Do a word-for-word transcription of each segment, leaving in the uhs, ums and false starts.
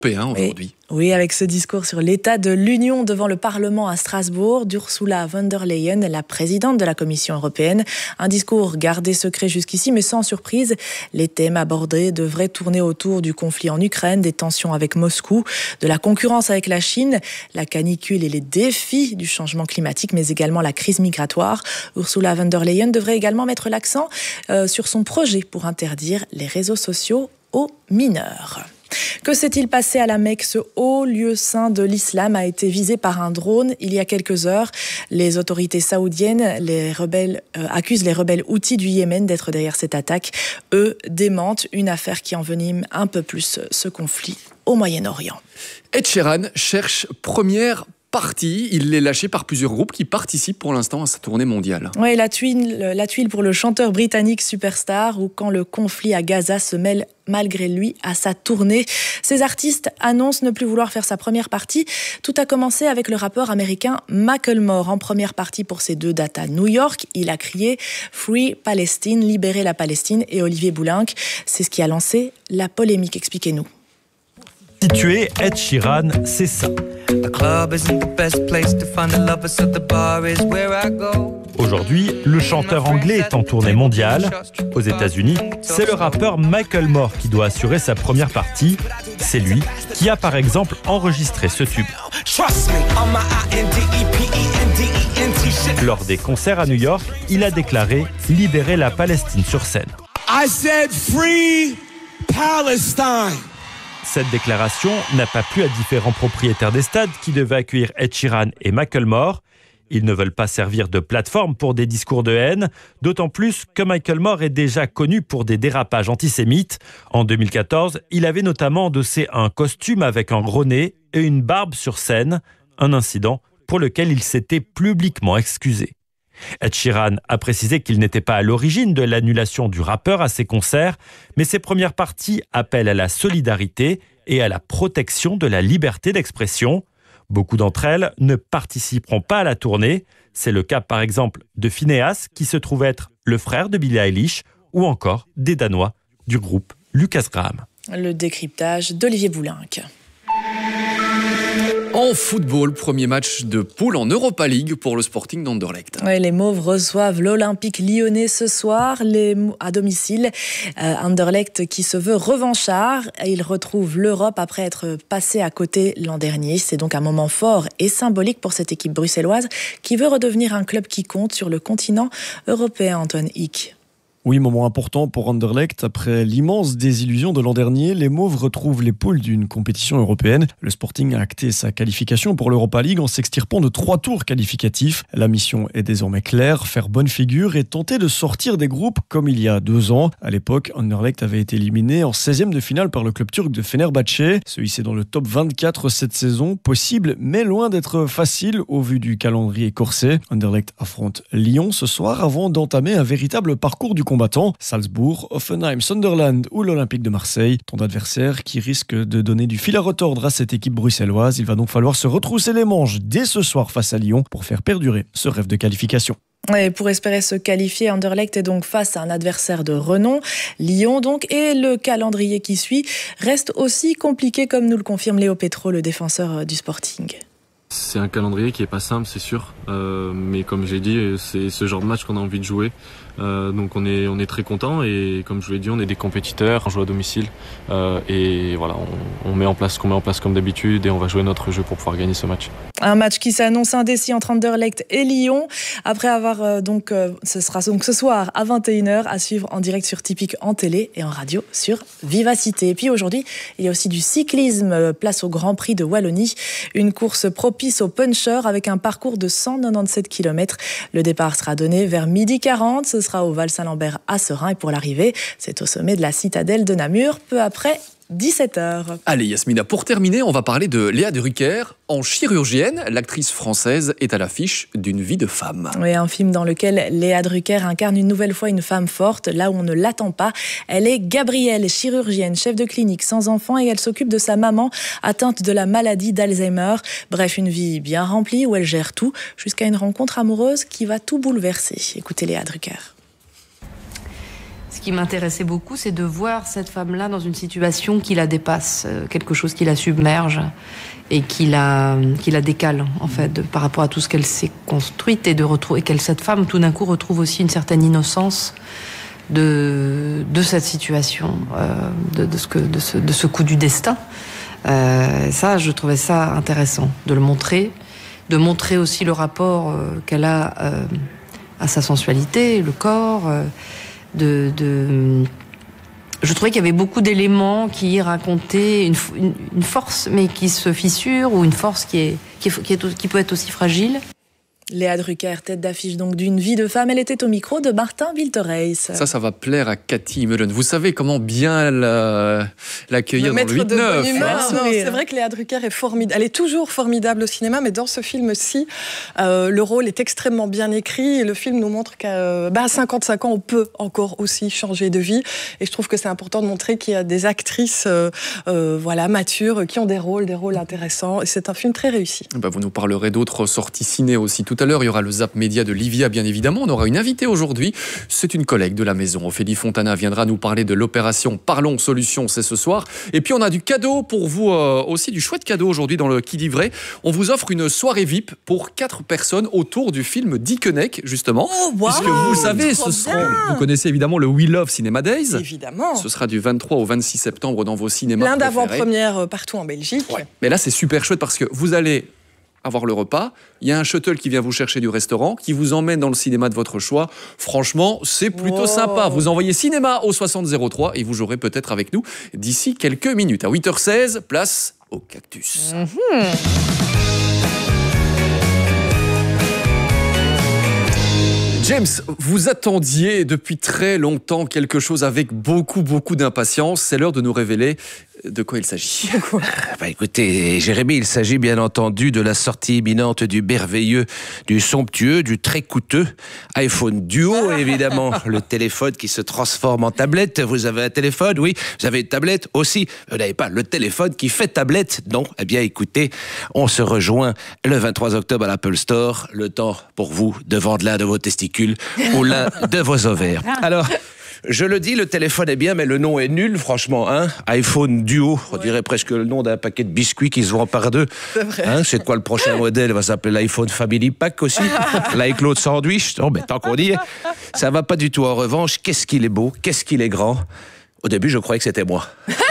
aujourd'hui. Oui, oui, avec ce discours sur l'état de l'Union devant le Parlement à Strasbourg d'Ursula von der Leyen, la présidente de la Commission européenne. Un discours gardé secret jusqu'ici, mais sans surprise. Les thèmes abordés devraient tourner autour du conflit en Ukraine, des tensions avec Moscou, de la concurrence avec la Chine, la canicule et les défis du changement climatique, mais également la crise migratoire. Ursula von der Leyen devrait également mettre l'accent euh, sur son projet pour interdire les réseaux sociaux aux mineurs. Que s'est-il passé à la Mecque? Ce haut lieu saint de l'islam a été visé par un drone il y a quelques heures. Les autorités saoudiennes les rebelles, euh, accusent les rebelles houthis du Yémen d'être derrière cette attaque. Eux démentent, une affaire qui envenime un peu plus ce conflit au Moyen-Orient. Ed Sheeran cherche première parti. Il est lâché par plusieurs groupes qui participent pour l'instant à sa tournée mondiale. Oui, la tuile, la tuile pour le chanteur britannique superstar, ou quand le conflit à Gaza se mêle malgré lui à sa tournée. Ces artistes annoncent ne plus vouloir faire sa première partie. Tout a commencé avec le rappeur américain Macklemore. En première partie pour ses deux dates à New York, il a crié « Free Palestine », libérer la Palestine, et Olivier Boulenc, c'est ce qui a lancé la polémique. Expliquez-nous. Si tu es Ed Sheeran, c'est ça. Aujourd'hui, le chanteur anglais est en tournée mondiale. Aux États-Unis, c'est le rappeur Macklemore qui doit assurer sa première partie. C'est lui qui a par exemple enregistré ce tube. Lors des concerts à New York, il a déclaré « Libérer la Palestine » sur scène. I said free Palestine. Cette déclaration n'a pas plu à différents propriétaires des stades qui devaient accueillir Ed Sheeran et Macklemore. Ils ne veulent pas servir de plateforme pour des discours de haine, d'autant plus que Macklemore est déjà connu pour des dérapages antisémites. En deux mille quatorze, il avait notamment endossé un costume avec un gros nez et une barbe sur scène, un incident pour lequel il s'était publiquement excusé. Ed Sheeran a précisé qu'il n'était pas à l'origine de l'annulation du rappeur à ses concerts, mais ses premières parties appellent à la solidarité et à la protection de la liberté d'expression. Beaucoup d'entre elles ne participeront pas à la tournée. C'est le cas par exemple de Phineas, qui se trouve être le frère de Billie Eilish, ou encore des Danois du groupe Lucas Graham. Le décryptage d'Olivier Boulenc. En football, premier match de poule en Europa League pour le Sporting d'Anderlecht. Ouais, les Mauves reçoivent l'Olympique Lyonnais ce soir les, à domicile. Euh, Anderlecht qui se veut revanchard. Il retrouve l'Europe après être passé à côté l'an dernier. C'est donc un moment fort et symbolique pour cette équipe bruxelloise qui veut redevenir un club qui compte sur le continent européen, Antoine Hick. Oui, moment important pour Anderlecht. Après l'immense désillusion de l'an dernier, les Mauves retrouvent les poules d'une compétition européenne. Le Sporting a acté sa qualification pour l'Europa League en s'extirpant de trois tours qualificatifs. La mission est désormais claire, faire bonne figure et tenter de sortir des groupes comme il y a deux ans. À l'époque, Anderlecht avait été éliminé en seizième de finale par le club turc de Fenerbahçe. Se hisser dans le top vingt-quatre cette saison, possible mais loin d'être facile au vu du calendrier corsé. Anderlecht affronte Lyon ce soir avant d'entamer un véritable parcours du combattants. Salzbourg, Hoffenheim, Sunderland ou l'Olympique de Marseille. Tant d'adversaires qui risquent de donner du fil à retordre à cette équipe bruxelloise. Il va donc falloir se retrousser les manches dès ce soir face à Lyon pour faire perdurer ce rêve de qualification. Et pour espérer se qualifier, Anderlecht est donc face à un adversaire de renom, Lyon donc, et le calendrier qui suit reste aussi compliqué comme nous le confirme Léo Petro, le défenseur du Sporting. C'est un calendrier qui est pas simple, c'est sûr, euh, mais comme j'ai dit, c'est ce genre de match qu'on a envie de jouer. Euh, donc on est on est très content et comme je vous l'ai dit, on est des compétiteurs, on joue à domicile euh, et voilà, on, on met en place ce qu'on met en place comme d'habitude et on va jouer notre jeu pour pouvoir gagner ce match. Un match qui s'annonce indécis entre Anderlecht et Lyon. Après avoir euh, donc, euh, ce sera donc ce soir à vingt et une heures à suivre en direct sur Tipic en télé et en radio sur Vivacité. Et puis aujourd'hui, il y a aussi du cyclisme, place au Grand Prix de Wallonie, une course propice aux puncheurs avec un parcours de cent quatre-vingt-dix-sept kilomètres. Le départ sera donné vers midi quarante. Ce sera au Val-Saint-Lambert à Serein et pour l'arrivée, c'est au sommet de la citadelle de Namur, peu après dix-sept heures. Allez Yasmina, pour terminer, on va parler de Léa Drucker. En chirurgienne, l'actrice française est à l'affiche d'une vie de femme. Oui, un film dans lequel Léa Drucker incarne une nouvelle fois une femme forte, là où on ne l'attend pas. Elle est Gabrielle, chirurgienne, chef de clinique, sans enfant, et elle s'occupe de sa maman atteinte de la maladie d'Alzheimer. Bref, une vie bien remplie où elle gère tout, jusqu'à une rencontre amoureuse qui va tout bouleverser. Écoutez Léa Drucker. Ce qui m'intéressait beaucoup, c'est de voir cette femme-là dans une situation qui la dépasse, quelque chose qui la submerge et qui la, qui la décale, en fait, de, par rapport à tout ce qu'elle s'est construite et de retrouver, et qu'elle, cette femme, tout d'un coup, retrouve aussi une certaine innocence de, de cette situation, euh, de, de, ce que, de, ce, de ce coup du destin. Euh, ça, je trouvais ça intéressant de le montrer, de montrer aussi le rapport euh, qu'elle a euh, à sa sensualité, le corps. Euh, de, de... Je trouvais qu'il y avait beaucoup d'éléments qui racontaient une, une, une force, mais qui se fissure, ou une force qui, est, qui, est, qui, est, qui peut être aussi fragile. Léa Drucker, tête d'affiche donc d'une vie de femme, elle était au micro de Martin Wiltereis. Ça, ça va plaire à Cathy Mullen. Vous savez comment bien la, l'accueillir dans le huit neuf. Hein. C'est vrai que Léa Drucker est formidable. Elle est toujours formidable au cinéma, mais dans ce film-ci, euh, le rôle est extrêmement bien écrit et le film nous montre qu'à bah, cinquante-cinq ans, on peut encore aussi changer de vie. Et je trouve que c'est important de montrer qu'il y a des actrices euh, euh, voilà, matures qui ont des rôles, des rôles intéressants. Et c'est un film très réussi. Bah, vous nous parlerez d'autres sorties ciné aussi tout à l'heure. Il y aura le Zap Média de Livia, bien évidemment. On aura une invitée aujourd'hui. C'est une collègue de la maison. Ophélie Fontana viendra nous parler de l'opération Parlons Solutions, c'est ce soir. Et puis on a du cadeau pour vous euh, aussi, du chouette cadeau aujourd'hui dans le Qui dit vrai. On vous offre une soirée V I P pour quatre personnes autour du film Dickeneck, justement. Oh, wow, puisque vous le savez, ce seront, vous connaissez évidemment le We Love Cinema Days. Évidemment. Ce sera du vingt-trois au vingt-six septembre dans vos cinémas Plein préférés. d'avant-premières partout en Belgique. Ouais. Mais là, c'est super chouette parce que vous allez avoir le repas, il y a un shuttle qui vient vous chercher du restaurant, qui vous emmène dans le cinéma de votre choix. Franchement, c'est plutôt wow. sympa. Vous envoyez cinéma au soixante zéro trois et vous jouerez peut-être avec nous d'ici quelques minutes. À huit heures seize, place au cactus. Mm-hmm. James, vous attendiez depuis très longtemps quelque chose avec beaucoup, beaucoup d'impatience. C'est l'heure de nous révéler de quoi il s'agit. Bah écoutez, Jérémy, il s'agit bien entendu de la sortie imminente du merveilleux, du somptueux, du très coûteux iPhone Duo, évidemment. Le téléphone qui se transforme en tablette. Vous avez un téléphone, oui. Vous avez une tablette aussi. Vous n'avez pas le téléphone qui fait tablette. Non. Eh bien, écoutez, on se rejoint le vingt-trois octobre à l'Apple Store. Le temps pour vous de vendre l'un de vos testicules ou l'un de vos ovaires. Alors... je le dis, le téléphone est bien, mais le nom est nul, franchement. Hein, iPhone Duo, on ouais. dirait presque le nom d'un paquet de biscuits qui se vend par deux. C'est vrai. Hein, c'est quoi le prochain modèle? Il va s'appeler l'iPhone Family Pack aussi. L'iCloud Sandwich. Non, mais tant qu'on y est, ça va pas du tout. En revanche, qu'est-ce qu'il est beau, qu'est-ce qu'il est grand. Au début, je croyais que c'était moi.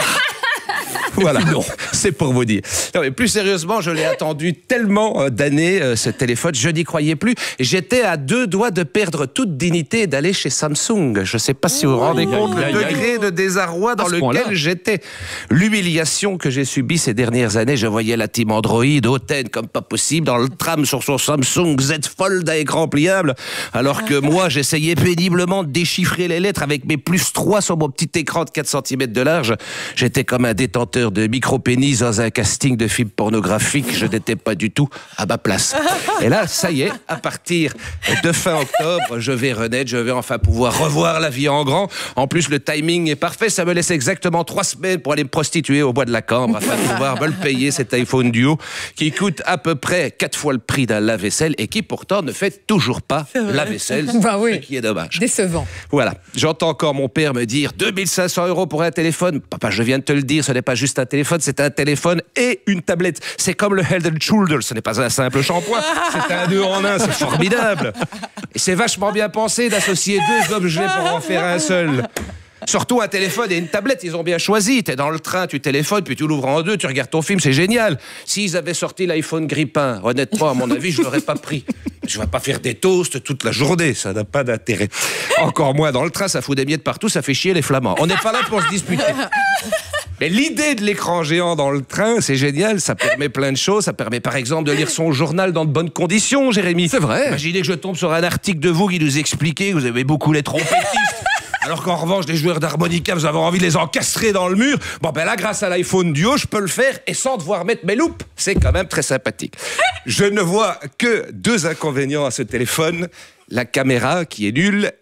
Voilà, non, c'est pour vous dire. Non, mais plus sérieusement, je l'ai attendu tellement d'années, euh, ce téléphone, je n'y croyais plus. J'étais à deux doigts de perdre toute dignité et d'aller chez Samsung. Je ne sais pas si vous vous rendez oh, compte le degré de désarroi dans lequel j'étais. L'humiliation que j'ai subie ces dernières années, je voyais la team Android hautaine comme pas possible dans le tram sur son Samsung Z Fold à écran pliable, alors que moi, j'essayais péniblement de déchiffrer les lettres avec mes plus trois sur mon petit écran de quatre centimètres de large. J'étais comme un détenteur de micro-pénis dans un casting de film pornographique. Je n'étais pas du tout à ma place. Et là, ça y est, à partir de fin octobre, je vais renaître, je vais enfin pouvoir revoir la vie en grand. En plus, le timing est parfait. Ça me laisse exactement trois semaines pour aller me prostituer au bois de la Cambre afin de pouvoir me le payer, cet iPhone Duo qui coûte à peu près quatre fois le prix d'un lave-vaisselle et qui pourtant ne fait toujours pas la vaisselle, bah oui. ce qui est dommage. Décevant. Voilà. J'entends encore mon père me dire deux mille cinq cents euros pour un téléphone. Papa, je viens de te le dire, ce n'est pas juste un téléphone, c'est un téléphone et une tablette. C'est comme le Head and Shoulders, ce n'est pas un simple shampoing, c'est un deux en un, c'est formidable. Et c'est vachement bien pensé d'associer deux objets pour en faire un seul. Surtout un téléphone et une tablette, ils ont bien choisi. T'es dans le train, tu téléphones, puis tu l'ouvres en deux, tu regardes ton film, c'est génial. S'ils avaient sorti l'iPhone Grippin, honnêtement, à mon avis, je l'aurais pas pris. Je vais pas faire des toasts toute la journée, ça n'a pas d'intérêt. Encore moins dans le train, ça fout des miettes partout, ça fait chier les flamands. On n'est pas là pour se disputer. Mais l'idée de l'écran géant dans le train, c'est génial, ça permet plein de choses. Ça permet par exemple de lire son journal dans de bonnes conditions, Jérémy. C'est vrai. Imaginez que je tombe sur un article de vous qui nous expliquait que vous avez beaucoup les trompettistes. Alors qu'en revanche, les joueurs d'harmonica, vous avez envie de les encastrer dans le mur. Bon, ben là, grâce à l'iPhone Duo, je peux le faire et sans devoir mettre mes loupes. C'est quand même très sympathique. Je ne vois que deux inconvénients à ce téléphone. La caméra, qui est nulle,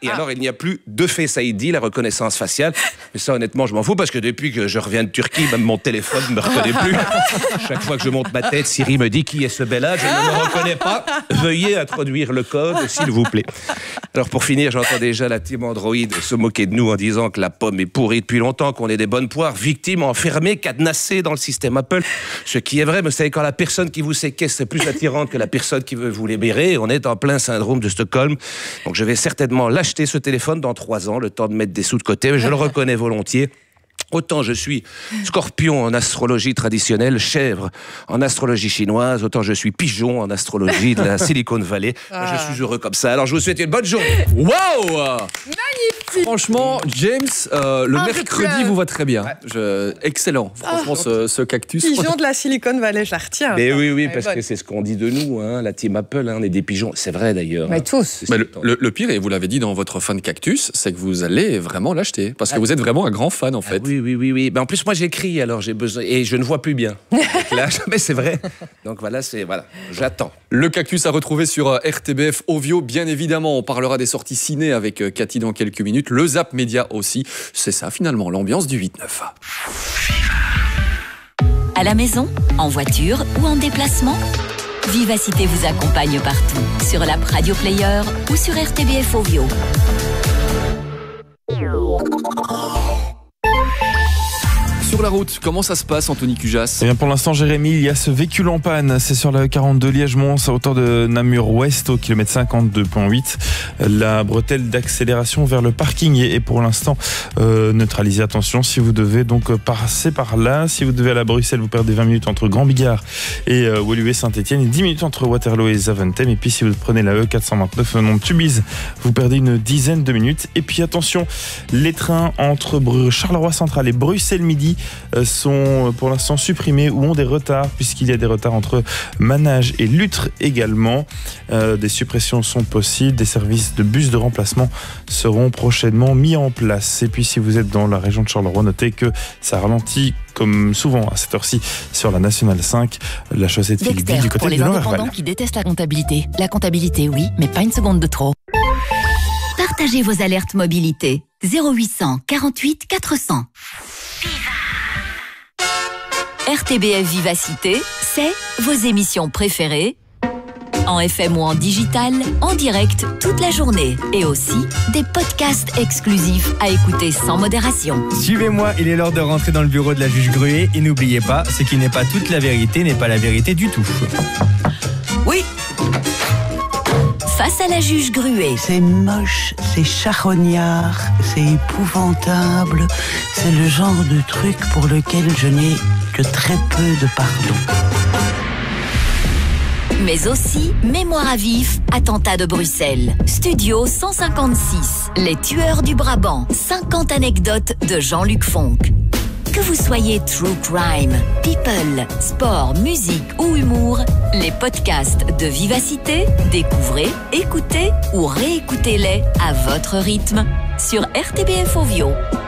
Et Ah. alors, il n'y a plus de Face I D, la reconnaissance faciale. Mais ça, honnêtement, je m'en fous parce que depuis que je reviens de Turquie, même mon téléphone ne me reconnaît plus. Chaque fois que je monte ma tête, Siri me dit qui est ce bel âge. Je ne me reconnais pas. Veuillez introduire le code, s'il vous plaît. Alors, pour finir, j'entends déjà la team Android se moquer de nous en disant que la pomme est pourrie depuis longtemps, qu'on est des bonnes poires, victimes, enfermées, cadenassées dans le système Apple. Ce qui est vrai, mais vous savez, quand la personne qui vous séquestre est plus attirante que la personne qui veut vous libérer, on est en plein syndrome de Stockholm. Donc, je vais certainement lâcher ce téléphone dans trois ans, le temps de mettre des sous de côté, mais je le reconnais volontiers. Autant je suis scorpion en astrologie traditionnelle, chèvre en astrologie chinoise, autant je suis pigeon en astrologie de la Silicon Valley. Moi, je suis heureux comme ça. Alors je vous souhaite une bonne journée. Waouh! Magnifique! Franchement, James, euh, le Ah, mercredi je vous va très bien. Je... Excellent. Franchement, Ah. ce, ce cactus. Pigeon de la Silicon Valley, je la retiens. Mais oui, oui, Elle est parce bonne. que c'est ce qu'on dit de nous, hein, la team Apple, hein, on est des pigeons. C'est vrai d'ailleurs. Mais hein. tous. Mais le, le- le pire, et vous l'avez dit dans votre fan cactus, c'est que vous allez vraiment l'acheter. Parce que vous êtes vraiment un grand fan, en Ah fait. oui, oui, oui, oui. Ben, en plus, moi, j'écris, alors j'ai besoin. Et je ne vois plus bien. Donc là, mais c'est vrai. Donc voilà, c'est. Voilà, j'attends. Le cactus à retrouver sur euh, R T B F Ovio, bien évidemment. On parlera des sorties ciné avec euh, Cathy dans quelques minutes. Le Zap Média aussi. C'est ça, finalement, l'ambiance du huit neuf. À la maison, en voiture ou en déplacement, Vivacité vous accompagne partout. Sur l'app Radio Player ou sur R T B F Ovio. Sur la route, comment ça se passe, Anthony Cujas? Eh bien pour l'instant, Jérémy, il y a ce véhicule en panne. C'est sur la E quarante-deux Liège-Mons, à hauteur de Namur-Ouest, au kilomètre cinquante-deux virgule huit. La bretelle d'accélération vers le parking est pour l'instant euh, neutralisée. Attention, si vous devez donc passer par là, si vous devez aller à Bruxelles, vous perdez vingt minutes entre Grand-Bigard et euh, Woluwe-Saint-Etienne, et dix minutes entre Waterloo et Zaventem. Et puis si vous prenez la E quatre cent vingt-neuf venant de Tubize, vous perdez une dizaine de minutes. Et puis attention, les trains entre Bru- Charleroi Central et Bruxelles Midi sont pour l'instant supprimés ou ont des retards, puisqu'il y a des retards entre Manage et Lutre également. Euh, des suppressions sont possibles, des services de bus de remplacement seront prochainement mis en place. Et puis si vous êtes dans la région de Charleroi, notez que ça ralentit comme souvent à cette heure-ci sur la Nationale cinq, la chaussée de Philippe Dexter, du pour côté les de indépendants Noirval. qui détestent la comptabilité. La comptabilité, oui, mais pas une seconde de trop. Partagez vos alertes mobilité. zéro huit cent quarante-huit quatre cents. R T B F Vivacité, c'est vos émissions préférées, en F M ou en digital, en direct toute la journée, et aussi des podcasts exclusifs à écouter sans modération. Suivez-moi, il est l'heure de rentrer dans le bureau de la juge Gruet, et n'oubliez pas, ce qui n'est pas toute la vérité n'est pas la vérité du tout. Oui. Face à la juge Gruet. C'est moche, c'est charognard, c'est épouvantable. C'est le genre de truc pour lequel je n'ai que très peu de pardon. Mais aussi Mémoire à vif, attentat de Bruxelles. Studio cent cinquante-six, Les tueurs du Brabant. cinquante anecdotes de Jean-Luc Fonck. Que vous soyez true crime, people, sport, musique ou humour, les podcasts de Vivacité, découvrez, écoutez ou réécoutez-les à votre rythme sur R T B F Ovio.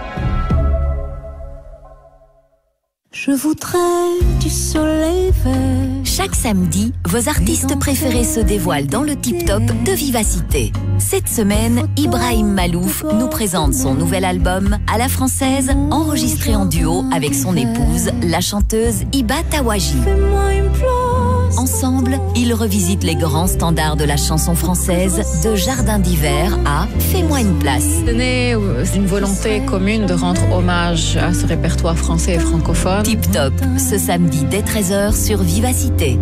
Je voudrais du soleil vert. Chaque samedi, vos artistes préférés se dévoilent dans le tip-top de Vivacité. Cette semaine, Ibrahim Malouf nous présente son nouvel album à la française, enregistré en duo avec son épouse, la chanteuse Iba Tawaji. Ensemble, ils revisitent les grands standards de la chanson française, de Jardin d'hiver à Fais-moi une place. C'est né d'une volonté commune de rendre hommage à ce répertoire français et francophone. Tip Top, ce samedi dès treize heures sur Vivacité.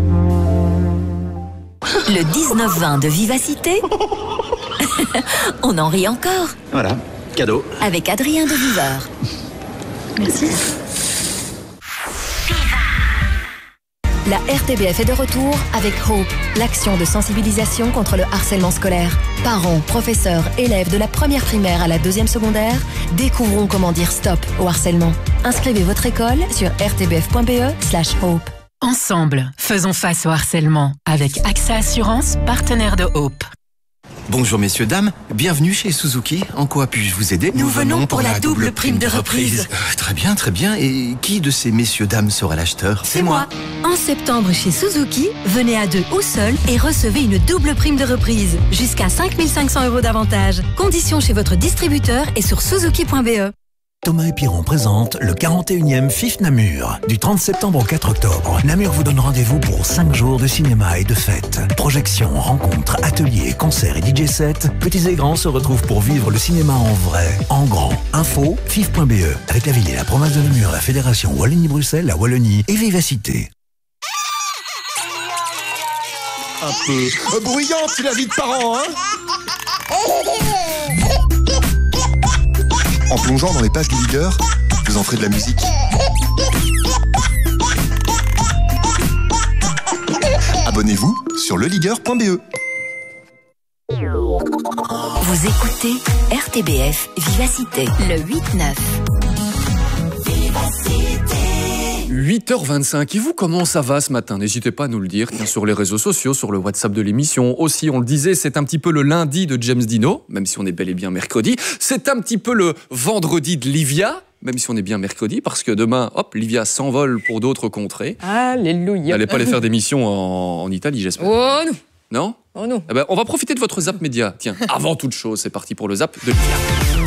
Le dix-neuf vingt de Vivacité. On en rit encore. Voilà, cadeau. Avec Adrien de Viveur. Merci. La R T B F est de retour avec Hope, l'action de sensibilisation contre le harcèlement scolaire. Parents, professeurs, élèves de la première primaire à la deuxième secondaire, découvrons comment dire stop au harcèlement. Inscrivez votre école sur r t b f point b e slash hope. Ensemble, faisons face au harcèlement avec A X A Assurance, partenaire de Hope. Bonjour messieurs, dames, bienvenue chez Suzuki. En quoi puis-je vous aider? Nous venons pour la double prime de reprise. Euh, très bien, très bien. Et qui de ces messieurs, dames sera l'acheteur? C'est moi. En septembre chez Suzuki, venez à deux ou seul et recevez une double prime de reprise. Jusqu'à cinq mille cinq cents euros d'avantage. Conditions chez votre distributeur et sur suzuki point b e. Thomas et Piron présente le quarante et unième F I F Namur. Du trente septembre au quatre octobre, Namur vous donne rendez-vous pour cinq jours de cinéma et de fêtes. Projections, rencontres, ateliers, concerts et D J sets. Petits et grands se retrouvent pour vivre le cinéma en vrai, en grand. Info, F I F point b e. Avec la ville et la province de Namur, la fédération Wallonie-Bruxelles, la Wallonie et Vivacité. Un peu bruyante, c'est la vie de parents, hein? En plongeant dans les pages du leader, vous entrez de la musique. Abonnez-vous sur le leader point b e. Vous écoutez R T B F Vivacité, le huit neuf. huit heures vingt-cinq. Et vous, comment ça va ce matin? N'hésitez pas à nous le dire tiens, sur les réseaux sociaux, sur le WhatsApp de l'émission. Aussi, on le disait, c'est un petit peu le lundi de James Dino, même si on est bel et bien mercredi. C'est un petit peu le vendredi de Livia, même si on est bien mercredi, parce que demain, hop, Livia s'envole pour d'autres contrées. Alléluia. Vous n'allez pas aller faire des missions en, en Italie, j'espère. Oh non. Non? Oh non. Eh ben, on va profiter de votre Zap Média. Tiens, avant toute chose, c'est parti pour le Zap de Livia.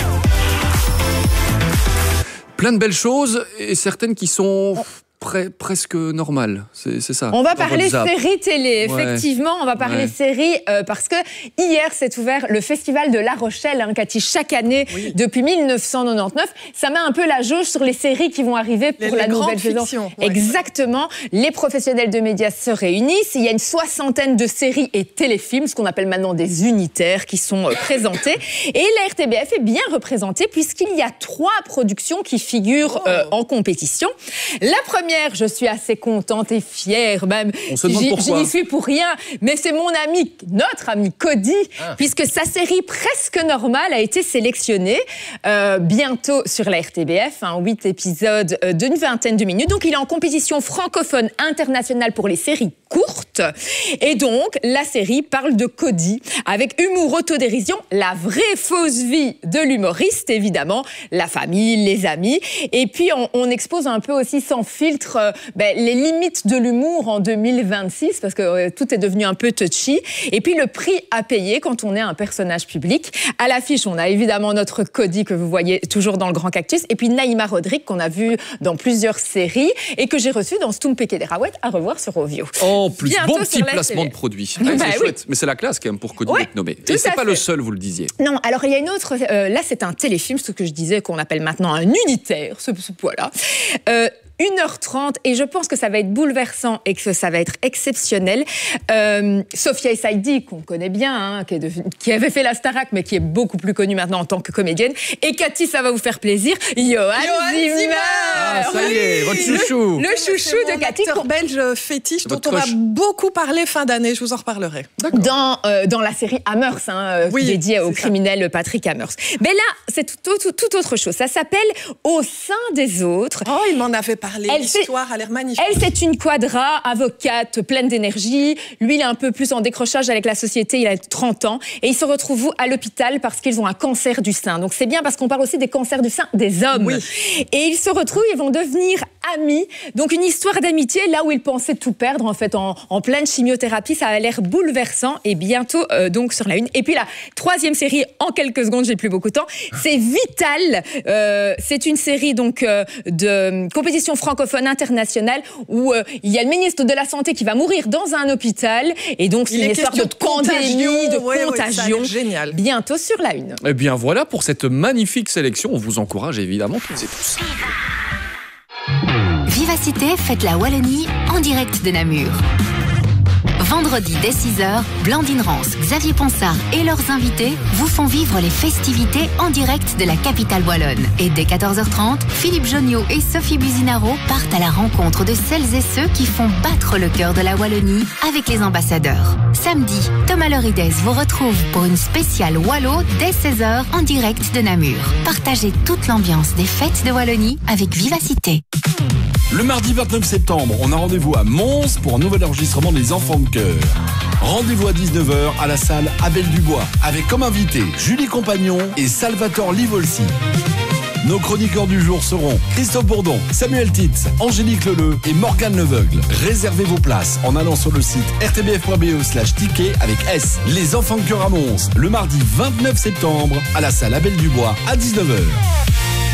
Plein de belles choses et certaines qui sont Pre- presque normales, c'est, c'est ça. On va parler séries télé, ouais. effectivement, on va parler ouais. séries euh, parce que hier s'est ouvert le festival de La Rochelle, hein, Cathy, chaque année oui. depuis mille neuf cent quatre-vingt-dix-neuf. Ça met un peu la jauge sur les séries qui vont arriver pour les, la les nouvelle saison. Ouais. Exactement. Les professionnels de médias se réunissent. Il y a une soixantaine de séries et téléfilms, ce qu'on appelle maintenant des unitaires, qui sont euh, présentés. Et la R T B F est bien représentée puisqu'il y a trois productions qui figurent oh. euh, en compétition. La première, je suis assez contente et fière même. On se demande J'y, pourquoi. je n'y suis pour rien, mais c'est mon ami, notre ami Cody, ah. puisque sa série Presque Normale a été sélectionnée euh, bientôt sur la R T B F, hein, huit épisodes euh, d'une vingtaine de minutes. Donc il est en compétition francophone internationale pour les séries courtes. Et donc la série parle de Cody avec humour, autodérision, la vraie fausse vie de l'humoriste évidemment, la famille, les amis. Et puis on, on expose un peu aussi sans filtre Euh, ben, les limites de l'humour en deux mille vingt-six, parce que euh, tout est devenu un peu touchy. Et puis le prix à payer quand on est un personnage public. À l'affiche, on a évidemment notre Cody que vous voyez toujours dans le Grand Cactus, et puis Naïma Rodrigue qu'on a vu dans plusieurs séries et que j'ai reçu dans Stumpeke des Rawet à revoir sur Ovio. Oh, plus Bientôt bon petit placement de produit. Ah, bah, c'est oui. chouette, mais c'est la classe quand même pour Cody Ouais, d'être nommé. tout Et c'est à pas fait. le seul, vous le disiez. Non, alors il y a une autre. Euh, là, c'est un téléfilm, ce que je disais qu'on appelle maintenant un unitaire, ce, ce poids-là. Euh, une heure trente, et je pense que ça va être bouleversant et que ça va être exceptionnel. Euh, Sophia Essaidi, qu'on connaît bien, hein, qui, est de, qui avait fait la Starac, mais qui est beaucoup plus connue maintenant en tant que comédienne. Et Cathy, ça va vous faire plaisir, Johan Zimmer. Ah, ça y est, votre chouchou. Le, le chouchou c'est de Cathy. acteur belge fétiche dont Votre on va crush. beaucoup parler fin d'année, je vous en reparlerai. Dans, euh, dans la série Amherst, hein, Oui, dédiée au c'est criminel Patrick Amherst. Mais là, c'est tout, tout, tout autre chose. Ça s'appelle Au sein des autres. Oh, il m'en avait parlé, Elle, l'histoire a l'air magnifique. Elle, c'est une quadra, avocate, pleine d'énergie. Lui, il est un peu plus en décrochage avec la société, il a trente ans. Et il se retrouve à l'hôpital parce qu'ils ont un cancer du sein. Donc c'est bien parce qu'on parle aussi des cancers du sein des hommes. Oui. Et ils se retrouvent, ils vont devenir amis. Donc une histoire d'amitié, là où ils pensaient tout perdre, en fait, en, en pleine chimiothérapie. Ça a l'air bouleversant. Et bientôt, euh, donc, sur la une. Et puis la troisième série, en quelques secondes, j'ai plus beaucoup de temps, c'est Vital. Euh, c'est une série, donc, euh, de compétition francophone internationale où euh, il y a le ministre de la Santé qui va mourir dans un hôpital. Et donc, c'est Il une est histoire de question de pandémie, contagion. de Ouais, ouais, ça a l'air contagion. génial. Bientôt sur la une. Eh bien voilà pour cette magnifique sélection. On vous encourage évidemment toutes et tous. Vivacité fête la Wallonie en direct de Namur. Vendredi dès six heures, Blandine Rance, Xavier Ponsard et leurs invités vous font vivre les festivités en direct de la capitale wallonne. Et dès quatorze heures trente, Philippe Jonniot et Sophie Buzinaro partent à la rencontre de celles et ceux qui font battre le cœur de la Wallonie avec les ambassadeurs. Samedi, Thomas Lorides vous retrouve pour une spéciale Wallo dès seize heures en direct de Namur. Partagez toute l'ambiance des fêtes de Wallonie avec Vivacité. Le mardi vingt-neuf septembre, on a rendez-vous à Mons pour un nouvel enregistrement des Enfants de Cœur. heures. Rendez-vous à dix-neuf heures à la salle Abel Dubois, avec comme invité Julie Compagnon et Salvatore Livolsi. Nos chroniqueurs du jour seront Christophe Bourdon, Samuel Titz, Angélique Leleu et Morgane Leveugle. Réservez vos places en allant sur le site r t b f point b e slash ticket avec S. Les enfants de cœur à Mons, le mardi vingt-neuf septembre à la salle Abel Dubois à dix-neuf heures.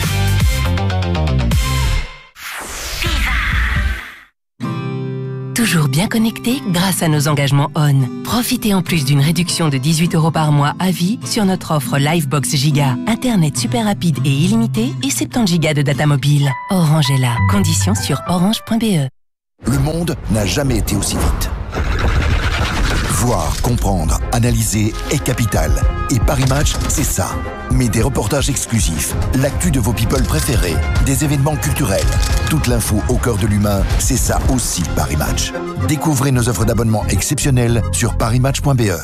Toujours bien connecté grâce à nos engagements O N. Profitez en plus d'une réduction de dix-huit euros par mois à vie sur notre offre Livebox Giga. Internet super rapide et illimité et soixante-dix gigas de data mobile. Orange est là. Conditions sur orange point b e. Le monde n'a jamais été aussi vite. Voir, comprendre, analyser est capital. Et Paris Match, c'est ça. Mais des reportages exclusifs, l'actu de vos people préférés, des événements culturels, toute l'info au cœur de l'humain, c'est ça aussi Paris Match. Découvrez nos offres d'abonnement exceptionnelles sur paris match point b e.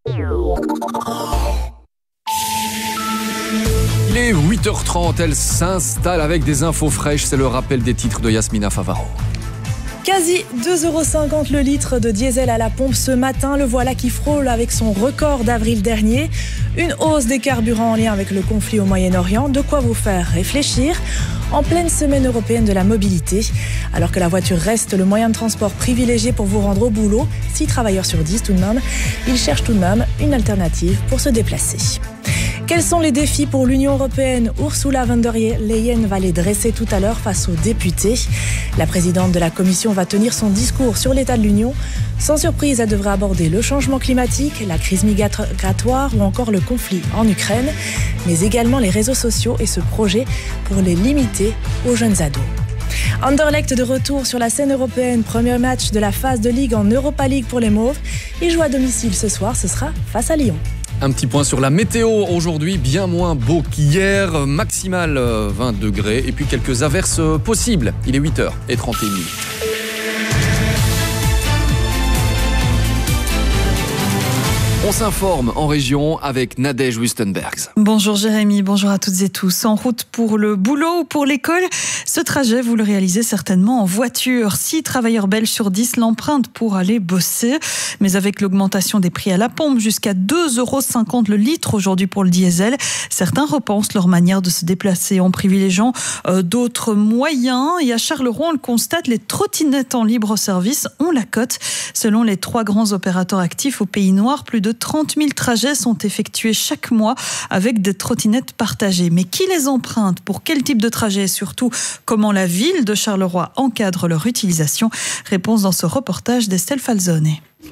Il est huit heures trente, elle s'installe avec des infos fraîches, c'est le rappel des titres de Yasmina Favaro. Quasi deux euros cinquante le litre de diesel à la pompe ce matin. Le voilà qui frôle avec son record d'avril dernier. Une hausse des carburants en lien avec le conflit au Moyen-Orient. De quoi vous faire réfléchir en pleine semaine européenne de la mobilité. Alors que la voiture reste le moyen de transport privilégié pour vous rendre au boulot, six travailleurs sur dix tout de même, ils cherchent tout de même une alternative pour se déplacer. Quels sont les défis pour l'Union européenne ? Ursula von der Leyen va les dresser tout à l'heure face aux députés. La présidente de la Commission va tenir son discours sur l'état de l'Union. Sans surprise, elle devrait aborder le changement climatique, la crise migratoire ou encore le conflit en Ukraine, mais également les réseaux sociaux et ce projet pour les limiter aux jeunes ados. Anderlecht de retour sur la scène européenne, premier match de la phase de Ligue en Europa League pour les Mauves. Il joue à domicile ce soir, ce sera face à Lyon. Un petit point sur la météo aujourd'hui, bien moins beau qu'hier, maximal vingt degrés et puis quelques averses possibles. Il est huit heures trente et une minutes. On s'informe en région avec Nadège Wustenbergs. Bonjour Jérémy, bonjour à toutes et tous. En route pour le boulot ou pour l'école, ce trajet, vous le réalisez certainement en voiture. Six travailleurs belges sur dix l'empruntent pour aller bosser. Mais avec l'augmentation des prix à la pompe, jusqu'à deux euros cinquante le litre aujourd'hui pour le diesel, certains repensent leur manière de se déplacer en privilégiant euh, d'autres moyens. Et à Charleroi, on le constate, les trottinettes en libre service ont la cote. Selon les trois grands opérateurs actifs au Pays Noir, plus de trente mille trajets sont effectués chaque mois avec des trottinettes partagées. Mais qui les emprunte ? Pour quel type de trajet ? Et surtout, comment la ville de Charleroi encadre leur utilisation ? Réponse dans ce reportage d'Estelle Falzone.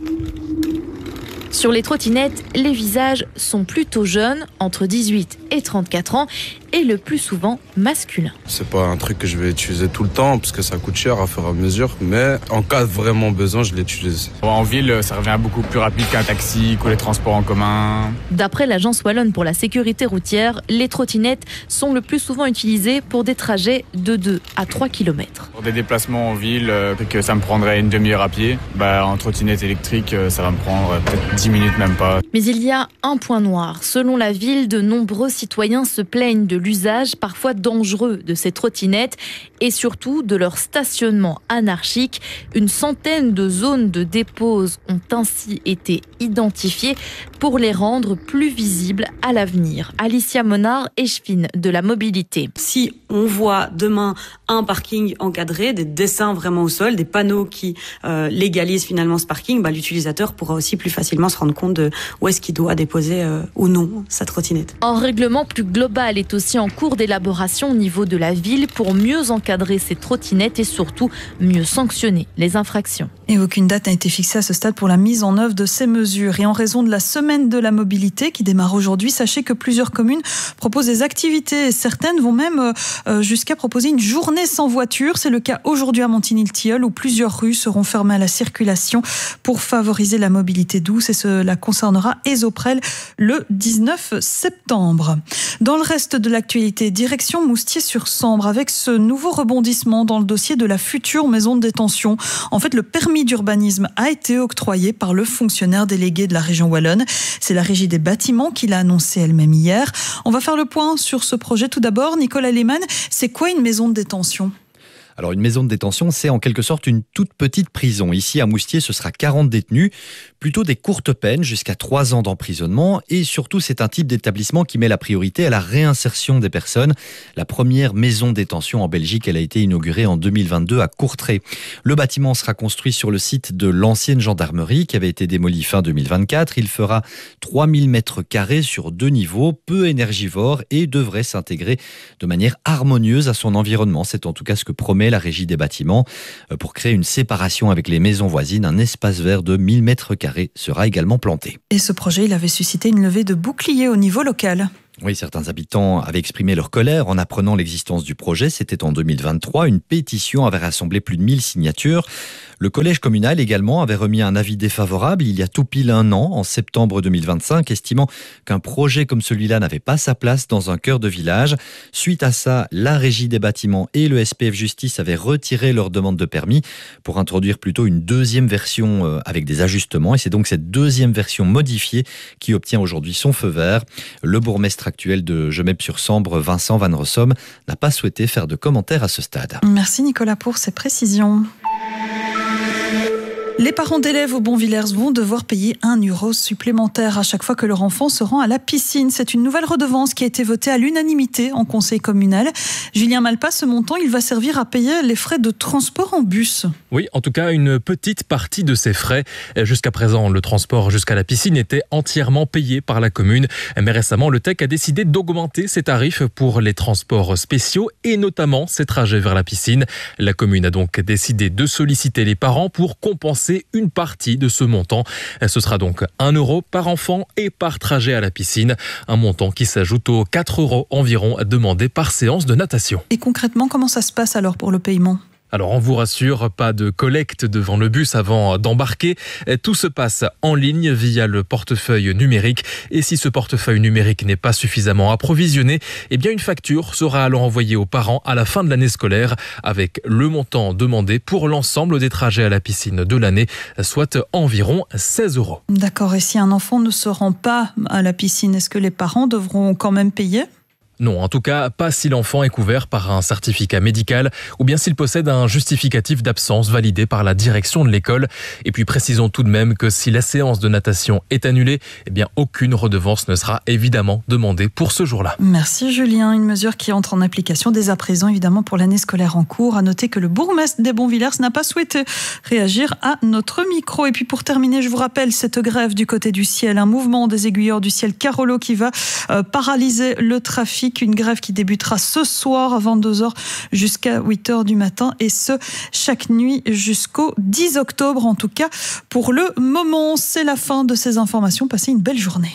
Sur les trottinettes, les visages sont plutôt jeunes, entre dix-huit et trente-quatre ans, et le plus souvent masculin. C'est pas un truc que je vais utiliser tout le temps parce que ça coûte cher à fur et à mesure, mais en cas de vraiment besoin, je l'utilise. En ville, ça revient beaucoup plus rapide qu'un taxi, que les transports en commun. D'après l'Agence wallonne pour la sécurité routière, les trottinettes sont le plus souvent utilisées pour des trajets de deux à trois kilomètres. Pour des déplacements en ville, que ça me prendrait une demi-heure à pied, bah, en trottinette électrique, ça va me prendre peut-être dix minutes, même pas. Mais il y a un point noir. Selon la ville, de nombreux citoyens se plaignent de l'usage parfois dangereux de ces trottinettes et surtout de leur stationnement anarchique. Une centaine de zones de dépose ont ainsi été identifiées pour les rendre plus visibles à l'avenir. Alicia Monard, échevine de la mobilité. Si on voit demain un parking encadré, des dessins vraiment au sol, des panneaux qui euh, légalisent finalement ce parking, bah, l'utilisateur pourra aussi plus facilement se rendre compte de où est-ce qu'il doit déposer euh, ou non sa trottinette. Un règlement plus global est aussi en cours d'élaboration au niveau de la ville pour mieux encadrer ces trottinettes et surtout mieux sanctionner les infractions. Et aucune date n'a été fixée à ce stade pour la mise en œuvre de ces mesures. Et en raison de la semaine de la mobilité qui démarre aujourd'hui, sachez que plusieurs communes proposent des activités et certaines vont même euh, jusqu'à proposer une journée sans voiture. C'est le cas aujourd'hui à Montigny-le-Tilleul où plusieurs rues seront fermées à la circulation pour favoriser la mobilité douce et cela concernera Esoprel le dix-neuf septembre. Dans le reste de l'actualité, direction Moustier-sur-Sambre avec ce nouveau rebondissement dans le dossier de la future maison de détention. En fait, le permis d'urbanisme a été octroyé par le fonctionnaire délégué de la région wallonne. C'est la régie des bâtiments qui l'a annoncé elle-même hier. On va faire le point sur ce projet. Tout d'abord, Nicolas Lehmann, c'est quoi une maison de détention ? Alors une maison de détention, c'est en quelque sorte une toute petite prison. Ici à Moustier, ce sera quarante détenus, plutôt des courtes peines, jusqu'à trois ans d'emprisonnement. Et surtout, c'est un type d'établissement qui met la priorité à la réinsertion des personnes. La première maison de détention en Belgique, elle a été inaugurée en deux mille vingt-deux à Courtrai. Le bâtiment sera construit sur le site de l'ancienne gendarmerie qui avait été démolie fin deux mille vingt-quatre. Il fera trois mille mètres carrés sur deux niveaux, peu énergivore et devrait s'intégrer de manière harmonieuse à son environnement. C'est en tout cas ce que promet la régie des bâtiments. Pour créer une séparation avec les maisons voisines, un espace vert de mille mètres carrés sera également planté. Et ce projet, il avait suscité une levée de boucliers au niveau local. Oui, certains habitants avaient exprimé leur colère en apprenant l'existence du projet. C'était en deux mille vingt-trois. Une pétition avait rassemblé plus de mille signatures. Le collège communal également avait remis un avis défavorable il y a tout pile un an, en septembre deux mille vingt-cinq, estimant qu'un projet comme celui-là n'avait pas sa place dans un cœur de village. Suite à ça, la régie des bâtiments et le S P F Justice avaient retiré leur demande de permis pour introduire plutôt une deuxième version avec des ajustements. Et c'est donc cette deuxième version modifiée qui obtient aujourd'hui son feu vert. Le bourgmestre actuel de Gemep-sur-Sambre, Vincent Van Rossum, n'a pas souhaité faire de commentaires à ce stade. Merci Nicolas pour ces précisions. Les parents d'élèves au Bonvillers vont devoir payer un euro supplémentaire à chaque fois que leur enfant se rend à la piscine. C'est une nouvelle redevance qui a été votée à l'unanimité en conseil communal. Julien Malpas, ce montant, il va servir à payer les frais de transport en bus. Oui, en tout cas, une petite partie de ces frais. Jusqu'à présent, le transport jusqu'à la piscine était entièrement payé par la commune. Mais récemment, le T E C a décidé d'augmenter ses tarifs pour les transports spéciaux et notamment ces trajets vers la piscine. La commune a donc décidé de solliciter les parents pour compenser une partie de ce montant. Ce sera donc un euro par enfant et par trajet à la piscine. Un montant qui s'ajoute aux quatre euros environ demandés par séance de natation. Et concrètement, comment ça se passe alors pour le paiement ? Alors on vous rassure, pas de collecte devant le bus avant d'embarquer. Tout se passe en ligne via le portefeuille numérique. Et si ce portefeuille numérique n'est pas suffisamment approvisionné, eh bien une facture sera alors envoyée aux parents à la fin de l'année scolaire avec le montant demandé pour l'ensemble des trajets à la piscine de l'année, soit environ seize euros. D'accord, et si un enfant ne se rend pas à la piscine, est-ce que les parents devront quand même payer ? Non, en tout cas, pas si l'enfant est couvert par un certificat médical ou bien s'il possède un justificatif d'absence validé par la direction de l'école. Et puis précisons tout de même que si la séance de natation est annulée, eh bien aucune redevance ne sera évidemment demandée pour ce jour-là. Merci Julien. Une mesure qui entre en application dès à présent, évidemment, pour l'année scolaire en cours. À noter que le bourgmestre des Bonvillers n'a pas souhaité réagir à notre micro. Et puis pour terminer, je vous rappelle cette grève du côté du ciel, un mouvement des aiguilleurs du ciel Carolo qui va euh, paralyser le trafic. Une grève qui débutera ce soir à vingt-deux heures jusqu'à huit heures du matin et ce, chaque nuit jusqu'au dix octobre. En tout cas, pour le moment, c'est la fin de ces informations. Passez une belle journée.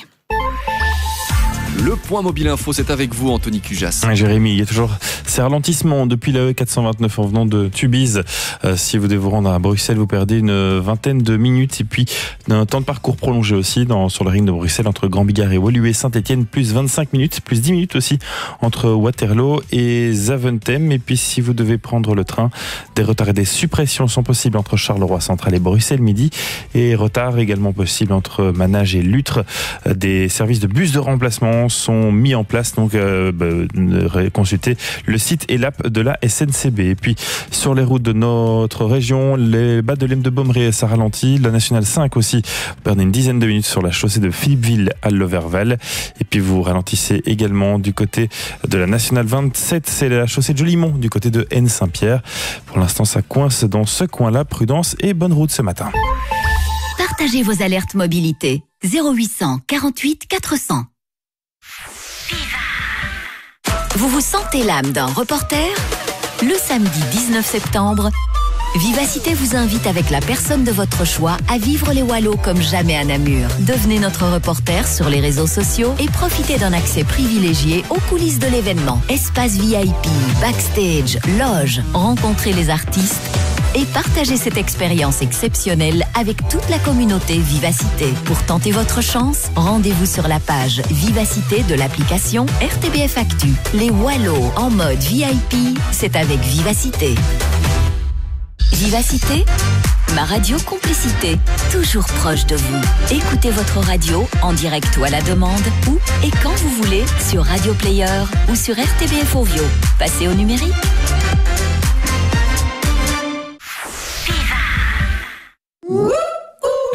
Le point mobile info, c'est avec vous, Anthony Cujas. Jérémy, il y a toujours ces ralentissements depuis la E quatre cent vingt-neuf en venant de Tubize. Euh, si vous devez vous rendre à Bruxelles, vous perdez une vingtaine de minutes. Et puis, un temps de parcours prolongé aussi dans, sur le ring de Bruxelles entre Grand Bigard et Woluwe Saint-Etienne, plus vingt-cinq minutes, plus dix minutes aussi entre Waterloo et Zaventem. Et puis, si vous devez prendre le train, des retards et des suppressions sont possibles entre Charleroi Central et Bruxelles Midi. Et retards également possibles entre Manage et Lutre. Des services de bus de remplacement sont mis en place, donc euh, bah, consultez le site et l'app de la S N C B. Et puis sur les routes de notre région, les bas de l'Em de Bommeré, ça ralentit. La nationale cinq aussi, vous perdez une dizaine de minutes sur la chaussée de Philippeville à Loverval. Et puis vous ralentissez également du côté de la nationale vingt-sept, c'est la chaussée de Jolimont du côté de Haine-Saint-Pierre. Pour l'instant, ça coince dans ce coin-là. Prudence et bonne route ce matin. Partagez vos alertes mobilité. zéro huit cent quarante-huit quatre cents. Vous vous sentez l'âme d'un reporter ? Le samedi dix-neuf septembre, Vivacité vous invite avec la personne de votre choix à vivre les Wallos comme jamais à Namur. Devenez notre reporter sur les réseaux sociaux et profitez d'un accès privilégié aux coulisses de l'événement. Espace V I P, backstage, loge, rencontrez les artistes et partagez cette expérience exceptionnelle avec toute la communauté Vivacité. Pour tenter votre chance, rendez-vous sur la page Vivacité de l'application R T B F Actu. Les Wallos en mode V I P, c'est avec Vivacité. Vivacité, ma radio complicité, toujours proche de vous. Écoutez votre radio en direct ou à la demande, où et quand vous voulez, sur Radio Player ou sur R T B F Ovio. Passez au numérique.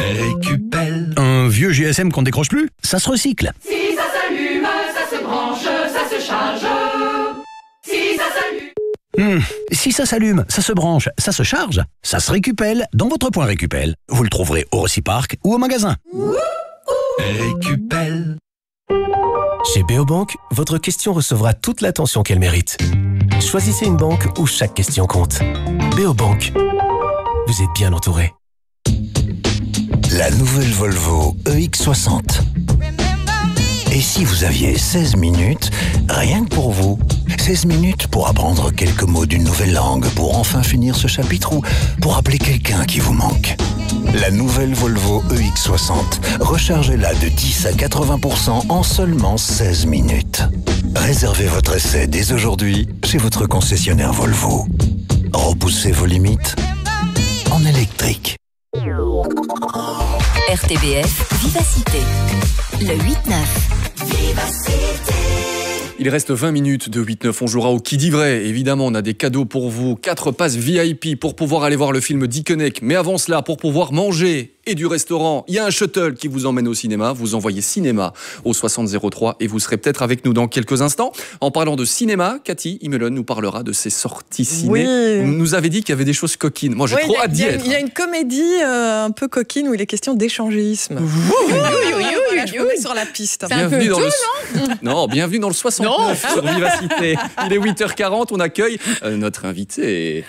Récupelle. Un vieux G S M qu'on décroche plus, ça se recycle. Si ça s'allume, ça se branche, ça se charge. Si ça s'allume. Hmm. Si ça s'allume, ça se branche, ça se charge, ça se récupelle dans votre point Récupelle. Vous le trouverez au Reciparc ou au magasin. Récupelle. Chez Béobank, votre question recevra toute l'attention qu'elle mérite. Choisissez une banque où chaque question compte. Béobank. Vous êtes bien entouré. La nouvelle Volvo E X soixante. Et si vous aviez seize minutes, rien que pour vous, seize minutes pour apprendre quelques mots d'une nouvelle langue, pour enfin finir ce chapitre ou pour appeler quelqu'un qui vous manque. La nouvelle Volvo E X soixante, rechargez-la de dix à quatre-vingts pour cent en seulement seize minutes. Réservez votre essai dès aujourd'hui chez votre concessionnaire Volvo. Repoussez vos limites en électrique. R T B F Vivacité, le huit neuf. Vivacité. Il reste vingt minutes de huit neuf, on jouera au Qui dit vrai. Évidemment, on a des cadeaux pour vous, quatre passes V I P pour pouvoir aller voir le film Dickeneck. Mais avant cela, pour pouvoir manger et du restaurant, il y a un shuttle qui vous emmène au cinéma. Vous envoyez cinéma au soixante zéro trois et vous serez peut-être avec nous dans quelques instants. En parlant de cinéma, Cathy Imelon nous parlera de ses sorties ciné. Oui. Vous nous avez dit qu'il y avait des choses coquines. Moi, j'ai Oui, trop hâte d'y il y a- être. Il y a une comédie euh, un peu coquine où il est question d'échangisme. Oui, oui, oui, oui, oui, je vous mets sur la piste. Bienvenue dans le... non, bienvenue dans le soixante-neuf Non. sur Vivacité. Il est huit heures quarante, on accueille euh, notre invité.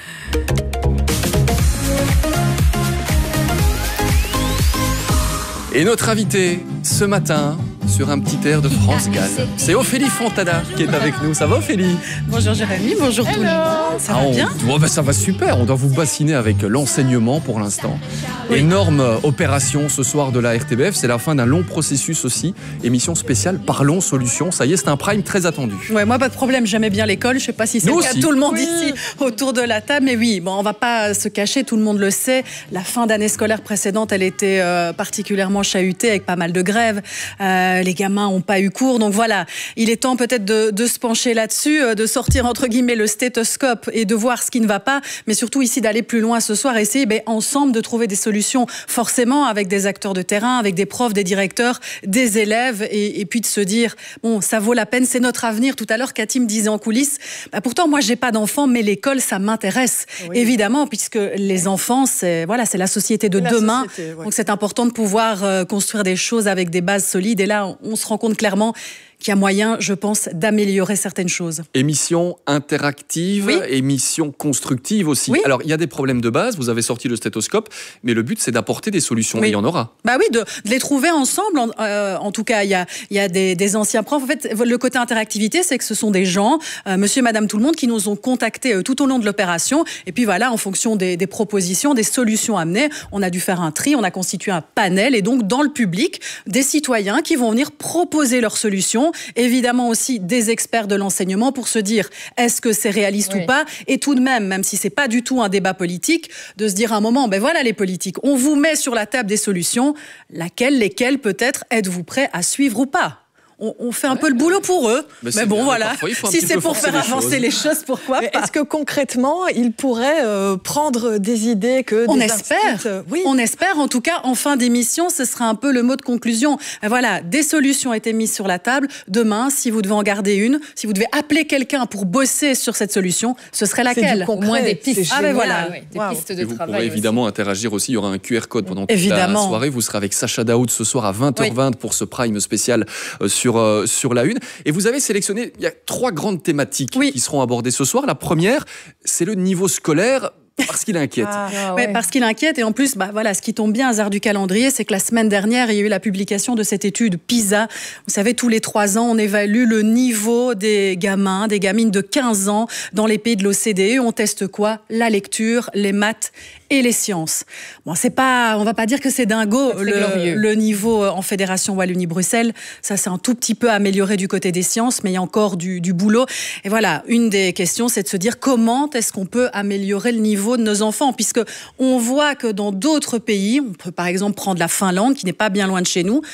Et notre invité ce matin sur un petit air de France Gall, c'est Ophélie Fontana qui est avec nous. Ça va, Ophélie? Bonjour Jérémy, bonjour tout le monde. Ça Ah, va on- bien? oh, bah, ça va super, on doit vous bassiner avec l'enseignement pour l'instant. Énorme opération ce soir de la R T B F, c'est la fin d'un long processus aussi. Émission spéciale Parlons Solutions, ça y est, c'est un prime très attendu. Ouais, moi pas de problème, j'aimais bien l'école. Je sais pas si c'est Nous le cas aussi. de tout le monde Oui. ici autour de la table, mais oui, bon, on va pas se cacher, tout le monde le sait. La fin d'année scolaire précédente, elle était euh, particulièrement chahutée avec pas mal de grèves. Euh, les gamins ont pas eu cours, donc voilà, il est temps peut-être de, de se pencher là-dessus, euh, de sortir entre guillemets le stéthoscope et de voir ce qui ne va pas, mais surtout ici d'aller plus loin ce soir, essayer ben, ensemble de trouver des solutions, forcément avec des acteurs de terrain, avec des profs, des directeurs, des élèves, et, et puis de se dire bon, ça vaut la peine, c'est notre avenir. Tout à l'heure, Cathy me disait en coulisses, bah, pourtant moi j'ai pas d'enfants, mais l'école ça m'intéresse, Oui. évidemment, puisque les enfants c'est voilà, c'est la société de La demain, société, ouais. donc c'est important de pouvoir euh, construire des choses avec des bases solides. Et là, on, on se rend compte clairement qu'il y a moyen, je pense, d'améliorer certaines choses. Émission interactive, Oui. émission constructive aussi. Oui. Alors, il y a des problèmes de base, vous avez sorti le stéthoscope, mais le but, c'est d'apporter des solutions. Oui. Et il y en aura. Bah oui, de, de les trouver ensemble. En, euh, en tout cas, il y a, il y a des, des anciens profs. En fait, le côté interactivité, c'est que ce sont des gens, euh, monsieur et madame tout le monde, qui nous ont contactés euh, tout au long de l'opération. Et puis voilà, en fonction des, des propositions, des solutions amenées, on a dû faire un tri, on a constitué un panel. Et donc, dans le public, des citoyens qui vont venir proposer leurs solutions. Évidemment aussi des experts de l'enseignement pour se dire est-ce que c'est réaliste Oui. ou pas, et tout de même, même si c'est pas du tout un débat politique, de se dire à un moment, ben voilà les politiques, on vous met sur la table des solutions, laquelle, lesquelles peut-être êtes-vous prêts à suivre ou pas? On, on fait un peu le boulot pour eux, Mais mais, c'est bon bien, voilà, parfois, il faut un si petit c'est peu pour forcer faire les avancer choses. les choses, pourquoi Mais pas? est-ce que concrètement, il pourrait euh, prendre des idées que On des espère, instits, euh, oui. on espère. En tout cas, en fin d'émission, ce sera un peu le mot de conclusion. Ben voilà, des solutions ont été mises sur la table. Demain, si vous devez en garder une, si vous devez appeler quelqu'un pour bosser sur cette solution, ce serait C'est du laquelle? concret, Au moins des pistes. c'est Ah ben génial. voilà. Ouais, des Waouh. pistes de Et vous travail pourrez aussi. évidemment interagir aussi. Il y aura un Q R code pendant toute Évidemment. la soirée. Vous serez avec Sacha Daoud ce soir à vingt heures vingt pour ce prime spécial euh, sur, euh, sur la une. Et vous avez sélectionné, il y a trois grandes thématiques Oui. qui seront abordées ce soir. La première, c'est le niveau scolaire parce qu'il inquiète. Ah. Ah Ouais, ouais. parce qu'il inquiète. Et en plus, bah, voilà, ce qui tombe bien, hasard du calendrier, c'est que la semaine dernière, il y a eu la publication de cette étude PISA. Vous savez, tous les trois ans, on évalue le niveau des gamins, des gamines de quinze ans dans les pays de l'O C D E. On teste quoi? La lecture, les maths et les sciences. Bon, c'est pas, on va pas dire que c'est dingo Très le, glorieux. le niveau en Fédération Wallonie-Bruxelles. Ça, c'est un tout petit peu amélioré du côté des sciences, mais il y a encore du, du boulot. Et voilà, une des questions, c'est de se dire comment est-ce qu'on peut améliorer le niveau de nos enfants, puisque on voit que dans d'autres pays, on peut par exemple prendre la Finlande, qui n'est pas bien loin de chez nous,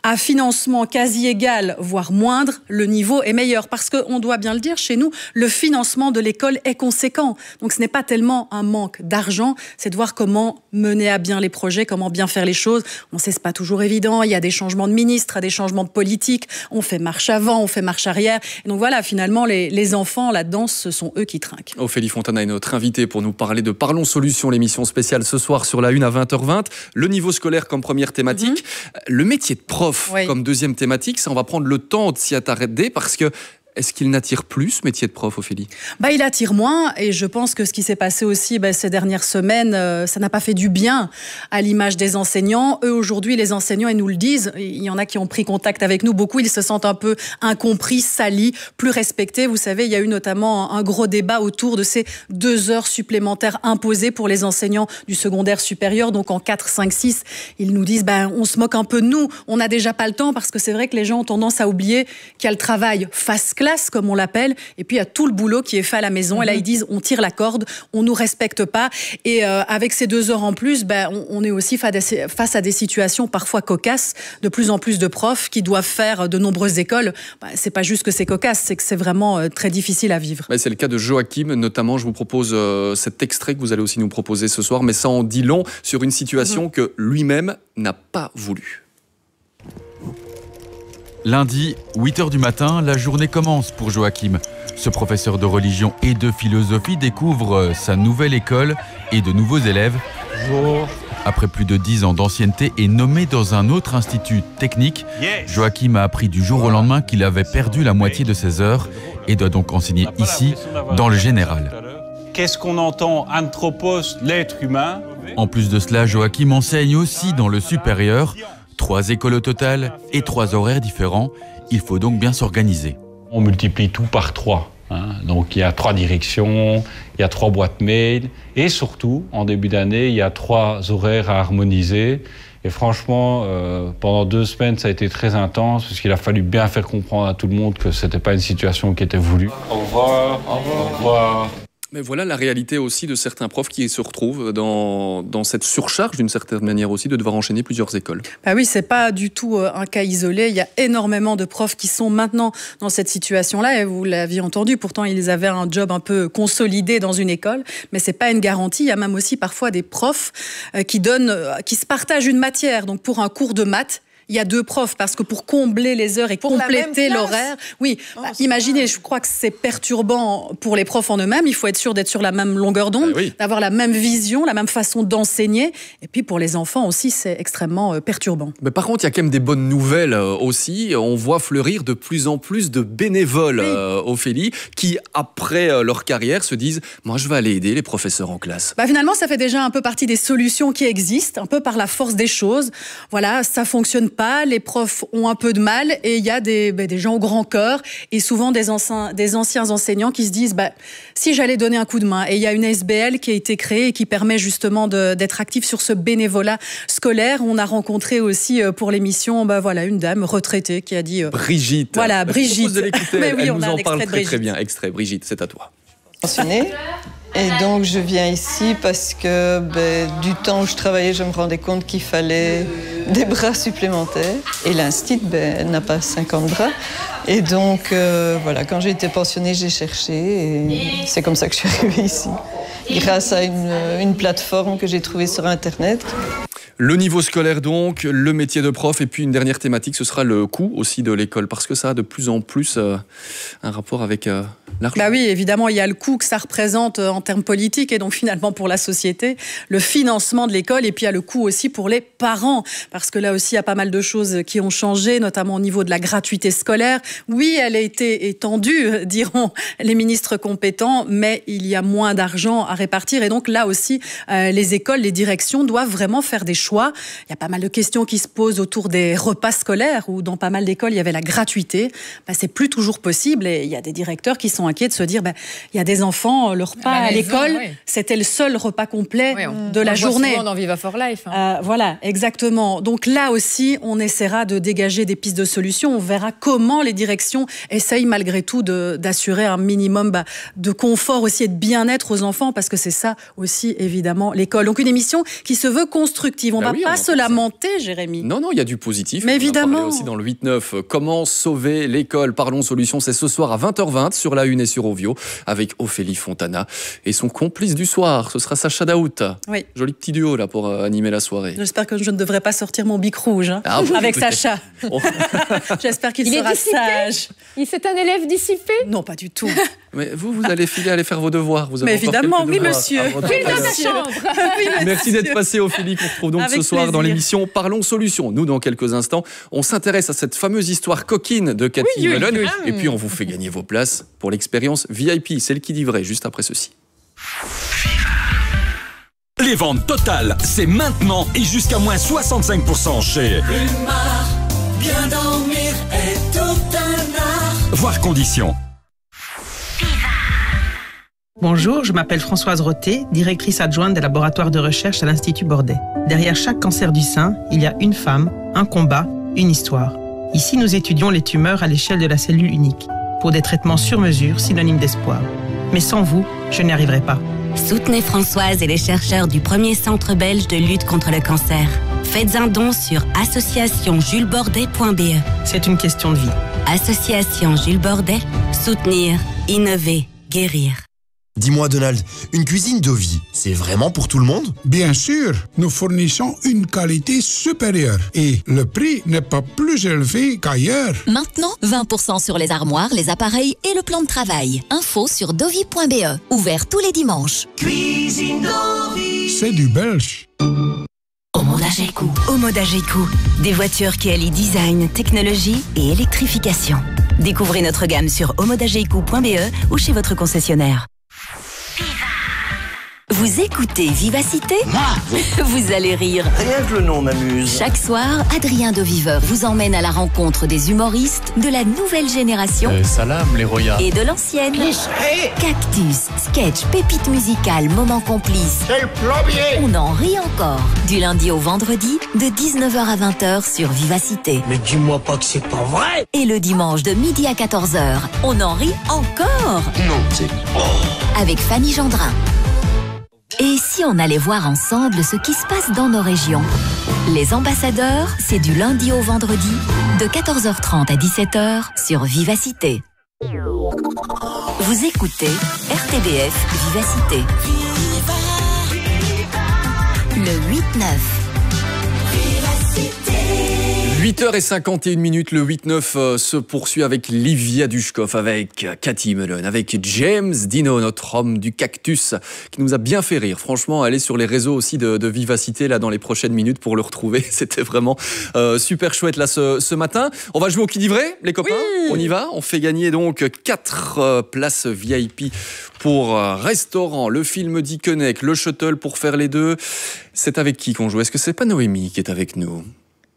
à financement quasi égal, voire moindre, le niveau est meilleur. Parce qu'on doit bien le dire, chez nous, le financement de l'école est conséquent. Donc ce n'est pas tellement un manque d'argent, c'est de voir comment mener à bien les projets, comment bien faire les choses. On sait, c'est pas toujours évident, il y a des changements de ministres, des changements de politique, on fait marche avant, on fait marche arrière. Et donc voilà, finalement, les, les enfants là-dedans, ce sont eux qui trinquent. Ophélie Fontana est notre invitée pour nous parler de Parlons Solutions, l'émission spéciale ce soir sur la une à vingt heures vingt. Le niveau scolaire comme première thématique, mmh. le métier de prof oui. comme deuxième thématique, ça on va prendre le temps de s'y attarder parce que est-ce qu'il n'attire plus ce métier de prof, Ophélie ? Bah, il attire moins et je pense que ce qui s'est passé aussi bah, ces dernières semaines, euh, ça n'a pas fait du bien à l'image des enseignants. Eux, aujourd'hui, les enseignants, ils nous le disent, il y en a qui ont pris contact avec nous, beaucoup, ils se sentent un peu incompris, salis, plus respectés. Vous savez, il y a eu notamment un gros débat autour de ces deux heures supplémentaires imposées pour les enseignants du secondaire supérieur, donc en quatre, cinq, six. Ils nous disent, bah, on se moque un peu de nous, on n'a déjà pas le temps parce que c'est vrai que les gens ont tendance à oublier qu'il y a le travail face classe, comme on l'appelle, et puis il y a tout le boulot qui est fait à la maison. Mmh. Et là, ils disent, on tire la corde, on nous respecte pas. Et euh, avec ces deux heures en plus, ben, on, on est aussi face à des situations parfois cocasses. De plus en plus de profs qui doivent faire de nombreuses écoles. Ben, c'est pas juste que c'est cocasse, c'est que c'est vraiment euh, très difficile à vivre. Ben, c'est le cas de Joachim, notamment. Je vous propose euh, cet extrait que vous allez aussi nous proposer ce soir, mais ça en dit long sur une situation mmh. que lui-même n'a pas voulu. Lundi, huit heures du matin, la journée commence pour Joachim. Ce professeur de religion et de philosophie découvre sa nouvelle école et de nouveaux élèves. Bonjour. Après plus de dix ans d'ancienneté et nommé dans un autre institut technique, yes. Joachim a appris du jour au lendemain qu'il avait perdu la moitié de ses heures et doit donc enseigner ici, dans le général. Qu'est-ce qu'on entend anthropos, l'être humain ? En plus de cela, Joachim enseigne aussi dans le supérieur. Trois écoles au total et trois horaires différents. Il faut donc bien s'organiser. On multiplie tout par trois. Hein. Donc il y a trois directions, il y a trois boîtes mail et surtout, en début d'année, il y a trois horaires à harmoniser. Et franchement, euh, pendant deux semaines, ça a été très intense parce qu'il a fallu bien faire comprendre à tout le monde que ce n'était pas une situation qui était voulue. Au revoir, au revoir. Au revoir. Mais voilà la réalité aussi de certains profs qui se retrouvent dans, dans cette surcharge d'une certaine manière aussi de devoir enchaîner plusieurs écoles. Bah oui, c'est pas du tout un cas isolé. Il y a énormément de profs qui sont maintenant dans cette situation-là et vous l'aviez entendu. Pourtant, ils avaient un job un peu consolidé dans une école, mais c'est pas une garantie. Il y a même aussi parfois des profs qui donnent, qui se partagent une matière. Donc pour un cours de maths, il y a deux profs parce que pour combler les heures et pour compléter l'horaire, oui, oh, bah, imaginez, je crois que c'est perturbant pour les profs en eux-mêmes. Il faut être sûr d'être sur la même longueur d'onde, eh oui. d'avoir la même vision, la même façon d'enseigner. Et puis pour les enfants aussi, c'est extrêmement euh, perturbant. Mais par contre, il y a quand même des bonnes nouvelles euh, aussi. On voit fleurir de plus en plus de bénévoles, oui. euh, Ophélie, qui après euh, leur carrière se disent « moi je vais aller aider les professeurs en classe ». Bah, finalement, ça fait déjà un peu partie des solutions qui existent, un peu par la force des choses. Voilà, ça fonctionne pas, les profs ont un peu de mal et il y a des, bah, des gens au grand cœur et souvent des, anciens, des anciens enseignants qui se disent bah, si j'allais donner un coup de main. Et il y a une S B L qui a été créée et qui permet justement de, d'être active sur ce bénévolat scolaire. On a rencontré aussi pour l'émission bah, voilà, une dame retraitée qui a dit... Euh, Brigitte. Voilà, Brigitte. Je propose de Mais oui, Elle on nous a en un parle extrait de très, Brigitte. très bien. Extrait, Brigitte, c'est à toi. Et donc je viens ici parce que ben, du temps où je travaillais, je me rendais compte qu'il fallait des bras supplémentaires. Et l'Institut ben, n'a pas cinquante bras. Et donc euh, voilà, quand j'ai été pensionnée, j'ai cherché et c'est comme ça que je suis arrivée ici. Grâce à une, une plateforme que j'ai trouvée sur Internet. Le niveau scolaire donc, le métier de prof et puis une dernière thématique, ce sera le coût aussi de l'école parce que ça a de plus en plus euh, un rapport avec euh, l'argent. Bah oui, évidemment, il y a le coût que ça représente en termes politiques et donc finalement pour la société, le financement de l'école et puis il y a le coût aussi pour les parents parce que là aussi il y a pas mal de choses qui ont changé, notamment au niveau de la gratuité scolaire. Oui, elle a été étendue, diront les ministres compétents, mais il y a moins d'argent à répartir et donc là aussi euh, les écoles, les directions doivent vraiment faire des choix. Il y a pas mal de questions qui se posent autour des repas scolaires où dans pas mal d'écoles il y avait la gratuité. Ben, c'est plus toujours possible et il y a des directeurs qui sont inquiets de se dire ben, il y a des enfants, le repas à, à l'école, oui. c'était le seul repas complet oui, on, de la on journée. Souvent dans Viva for Life. Hein. Euh, voilà, exactement. Donc là aussi, on essaiera de dégager des pistes de solutions. On verra comment les directions essayent malgré tout de, d'assurer un minimum bah, de confort aussi et de bien-être aux enfants parce que c'est ça aussi évidemment l'école. Donc une émission qui se veut constructive. On Bah va oui, on pas en se lamenter, Jérémy. Non, non, il y a du positif. Mais On en évidemment. parlait aussi dans le huit neuf. Comment sauver l'école? Parlons solution, c'est ce soir à vingt heures vingt sur la Une et sur Ovio avec Ophélie Fontana et son complice du soir. Ce sera Sacha Daout. Oui. Joli petit duo là pour euh, animer la soirée. J'espère que je ne devrais pas sortir mon bic rouge hein, Ah, oui, avec peut-être. Sacha. Oh. J'espère qu'il Il est sera dissipé sage. Il c'est un élève dissipé? Non, pas du tout. Mais vous, vous allez filer, aller faire vos devoirs. Vous avez Mais encore évidemment, quelques oui, devoirs monsieur. à retrouver. File dans ta chambre. Oui, monsieur. Merci d'être passé, Ophélie, qu'on retrouve donc Avec ce soir dans plaisir. l'émission Parlons Solutions. Nous, dans quelques instants, on s'intéresse à cette fameuse histoire coquine de Cathy Oui, oui, Melon. oui. Et puis, on vous fait gagner vos places pour l'expérience V I P, celle qui dit vrai, juste après ceci. Les ventes totales, c'est maintenant et jusqu'à moins soixante-cinq pour cent chez Plumard, bien dormir est tout un art. Voir conditions. Bonjour, je m'appelle Françoise Roté, directrice adjointe des laboratoires de recherche à l'Institut Bordet. Derrière chaque cancer du sein, il y a une femme, un combat, une histoire. Ici, nous étudions les tumeurs à l'échelle de la cellule unique, pour des traitements sur mesure, synonymes d'espoir. Mais sans vous, je n'y arriverai pas. Soutenez Françoise et les chercheurs du premier centre belge de lutte contre le cancer. Faites un don sur association jules bordet point b e. C'est une question de vie. Association Jules Bordet, soutenir, innover, guérir. Dis-moi Donald, une cuisine Dovi, c'est vraiment pour tout le monde? Bien sûr, nous fournissons une qualité supérieure et le prix n'est pas plus élevé qu'ailleurs. Maintenant, vingt pour cent sur les armoires, les appareils et le plan de travail. Info sur dovi point b e. Ouvert tous les dimanches. Cuisine Dovi. C'est du belge. Omodageco. Omodageco. Des voitures qui allient design, technologie et électrification. Découvrez notre gamme sur omodageco point b e ou chez votre concessionnaire. Vous écoutez Vivacité? Vous allez rire. Rien que le nom m'amuse. Chaque soir, Adrien de Viveur vous emmène à la rencontre des humoristes de la nouvelle génération Euh, salam, les royas. et de l'ancienne. Cactus, sketch, pépites musicales, moments complices. C'est le plombier. On en rit encore. Du lundi au vendredi, de dix-neuf heures à vingt heures sur Vivacité. Mais dis-moi pas que c'est pas vrai. Et le dimanche de midi à quatorze heures, on en rit encore. Non, c'est... Avec Fanny Gendrin. Et si on allait voir ensemble ce qui se passe dans nos régions? Les ambassadeurs, c'est du lundi au vendredi, de quatorze heures trente à dix-sept heures sur Vivacité. Vous écoutez R T B F Vivacité. Le huit neuf. huit heures cinquante et une minutes, le huit neuf euh, se poursuit avec Livia Dushkov, avec Cathy Melon, avec James Dino, notre homme du cactus, qui nous a bien fait rire. Franchement, allez sur les réseaux aussi de, de Vivacité là dans les prochaines minutes pour le retrouver. C'était vraiment euh, super chouette là ce, ce matin. On va jouer au qui dit vrai, les copains. Oui. On y va. On fait gagner donc quatre euh, places V I P pour euh, restaurant, le film d'Iconek, le shuttle pour faire les deux. C'est avec qui qu'on joue? Est-ce que c'est pas Noémie qui est avec nous?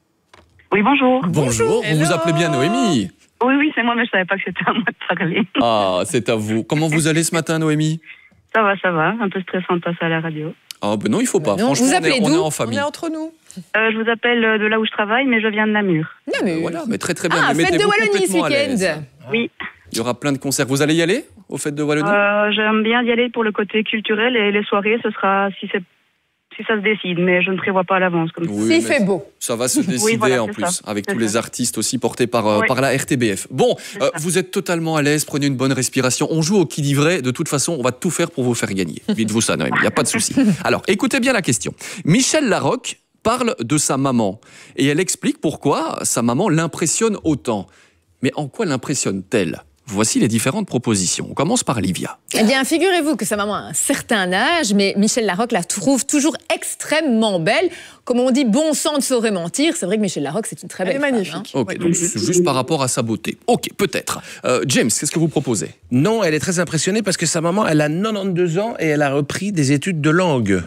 Oui, bonjour. Bonjour, vous vous appelez bien Noémie? Oui, oui, c'est moi, mais je savais pas que c'était à moi de parler. Ah, c'est à vous. Comment vous allez ce matin, Noémie? Ça va, ça va. Un peu stressant de passer à la radio. Ah, ben non, il faut pas. Non, Franchement, vous on appelez est, on est d'où? en famille. On est entre nous. Euh, je vous appelle de là où je travaille, mais je viens de Namur. Namur. Voilà, mais très très bien. Ah, Mais fête de mettez-vous Wallonie ce complètement à l'aise. week-end. Oui. Il y aura plein de concerts. Vous allez y aller aux fêtes de Wallonie? Euh, J'aime bien y aller pour le côté culturel et les soirées, ce sera si c'est si ça se décide, mais je ne prévois pas à l'avance. Comme Oui, ça. mais Ça va se décider Oui, voilà, en c'est plus, ça. avec C'est tous ça. les artistes aussi portés par, euh, Ouais. par la R T B F. Bon, euh, vous êtes totalement à l'aise, prenez une bonne respiration. On joue au qui dit vrai. De toute façon, on va tout faire pour vous faire gagner. Dites-vous ça, Noémie, il n'y a pas de souci. Alors, écoutez bien la question. Michel Larocque parle de sa maman et elle explique pourquoi sa maman l'impressionne autant. Mais en quoi l'impressionne-t-elle? Voici les différentes propositions. On commence par Livia. Eh bien, figurez-vous que sa maman a un certain âge, mais Michel Larocque la trouve toujours extrêmement belle. Comme on dit, bon sang ne saurait mentir. C'est vrai que Michel Larocque, c'est une très belle Elle est femme, magnifique. hein. Ok, donc c'est juste par rapport à sa beauté. Ok, peut-être. Euh, James, qu'est-ce que vous proposez? Non, elle est très impressionnée parce que sa maman, elle a quatre-vingt-douze ans et elle a repris des études de langue.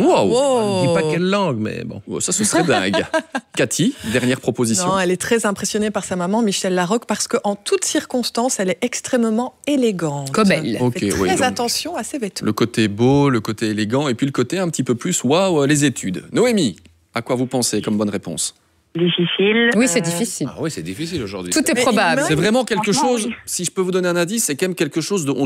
Wow. Je ne dis pas quelle langue, mais bon. Oh, ça, ce serait dingue. Cathy, dernière proposition. Non, elle est très impressionnée par sa maman, Michel Larocque, parce qu'en toutes circonstances, elle est extrêmement élégante. Comme elle. Ok, Fait oui, très donc, attention à ses vêtements. le côté beau, le côté élégant, et puis le côté un petit peu plus, waouh, les études. Noémie, à quoi vous pensez comme bonne réponse? Difficile. Oui, c'est Euh, difficile. Ah oui, c'est difficile aujourd'hui. Tout est probable. C'est vraiment quelque Franchement, chose, oui. si je peux vous donner un indice, c'est quand même quelque chose dont on se dit,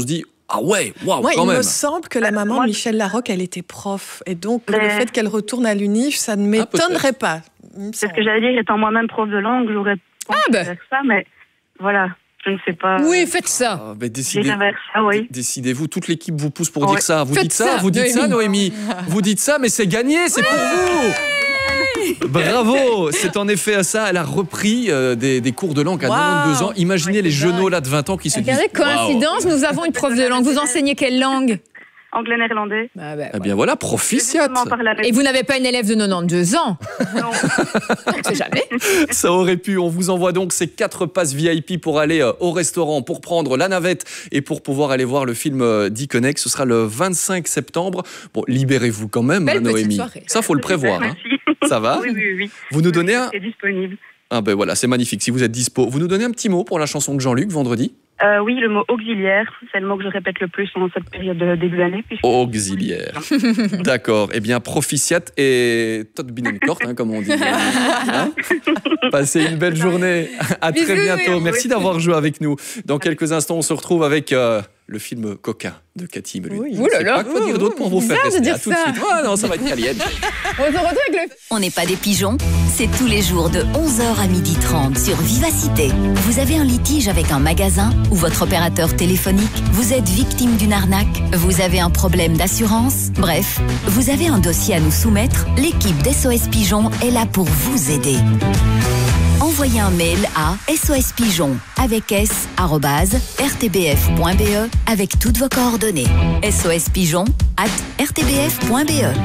Ah ouais, waouh, ouais, quand il même. me semble que la maman, moi, Michel Larocque, elle était prof. Et donc, Mais- le fait qu'elle retourne à l'UNIF, ça ne m'étonnerait pas. C'est ce que j'allais dire, étant moi-même prof de langue, j'aurais pensé Ah ben. faire ça, mais voilà, je ne sais pas. Oui, faites ça. Ah, mais décidez, J'irai vers ça, oui. décidez-vous, toute l'équipe vous pousse pour Ouais. dire ça. Vous Faites dites ça, ça, vous dites ça, Noémie. Noémie. Vous dites ça, mais c'est gagné, c'est pour vous. Bravo, c'est en effet ça. Elle a repris euh, des, des cours de langue à Wow. quatre-vingt-douze ans. Imaginez les genoux là de vingt ans qui se disent. Regardez, coïncidence, nous avons une prof de langue. Vous enseignez quelle langue? Anglais, néerlandais. Bah, bah, Eh bien voilà, proficiat. Et vous n'avez pas une élève de quatre-vingt-douze ans? Non. On sait jamais. Ça aurait pu. On vous envoie donc ces quatre passes V I P pour aller euh, au restaurant, pour prendre la navette et pour pouvoir aller voir le film euh, d'E-Connect. Ce sera le vingt-cinq septembre. Bon, libérez-vous quand même, Belle hein, petite Noémie. soirée. Ça, faut le prévoir. Hein. Ça va? Oui, oui, oui. Vous nous donnez un. C'est disponible. Ah ben voilà, c'est magnifique. Si vous êtes dispo, vous nous donnez un petit mot pour la chanson de Jean-Luc vendredi. Euh, oui, le mot auxiliaire, c'est le mot que je répète le plus en cette période de début d'année. puisque- Auxiliaire. D'accord. Eh bien, proficiat et tot binenkort, hein, comme on dit. Hein. Passez une belle journée. À très Bisous, bientôt. oui. Merci d'avoir joué avec nous. Dans quelques instants, on se retrouve avec euh, le film Coquin de Cathy Melun. Oui. Je Ouh là sais là. pas quoi dire d'autre pour vous faire Bizarre de rester. dire À tout de ça. suite. Ah non, ça va être caliente. On se retrouve avec le... On n'est pas des pigeons, c'est tous les jours de onze heures à midi trente sur Vivacité. Vous avez un litige avec un magasin ou votre opérateur téléphonique, vous êtes victime d'une arnaque, vous avez un problème d'assurance, bref, vous avez un dossier à nous soumettre, l'équipe d'S O S Pigeon est là pour vous aider. Envoyez un mail à sospigeon avec s arobase r t b f point b e avec toutes vos coordonnées. sospigeon at r t b f point b e.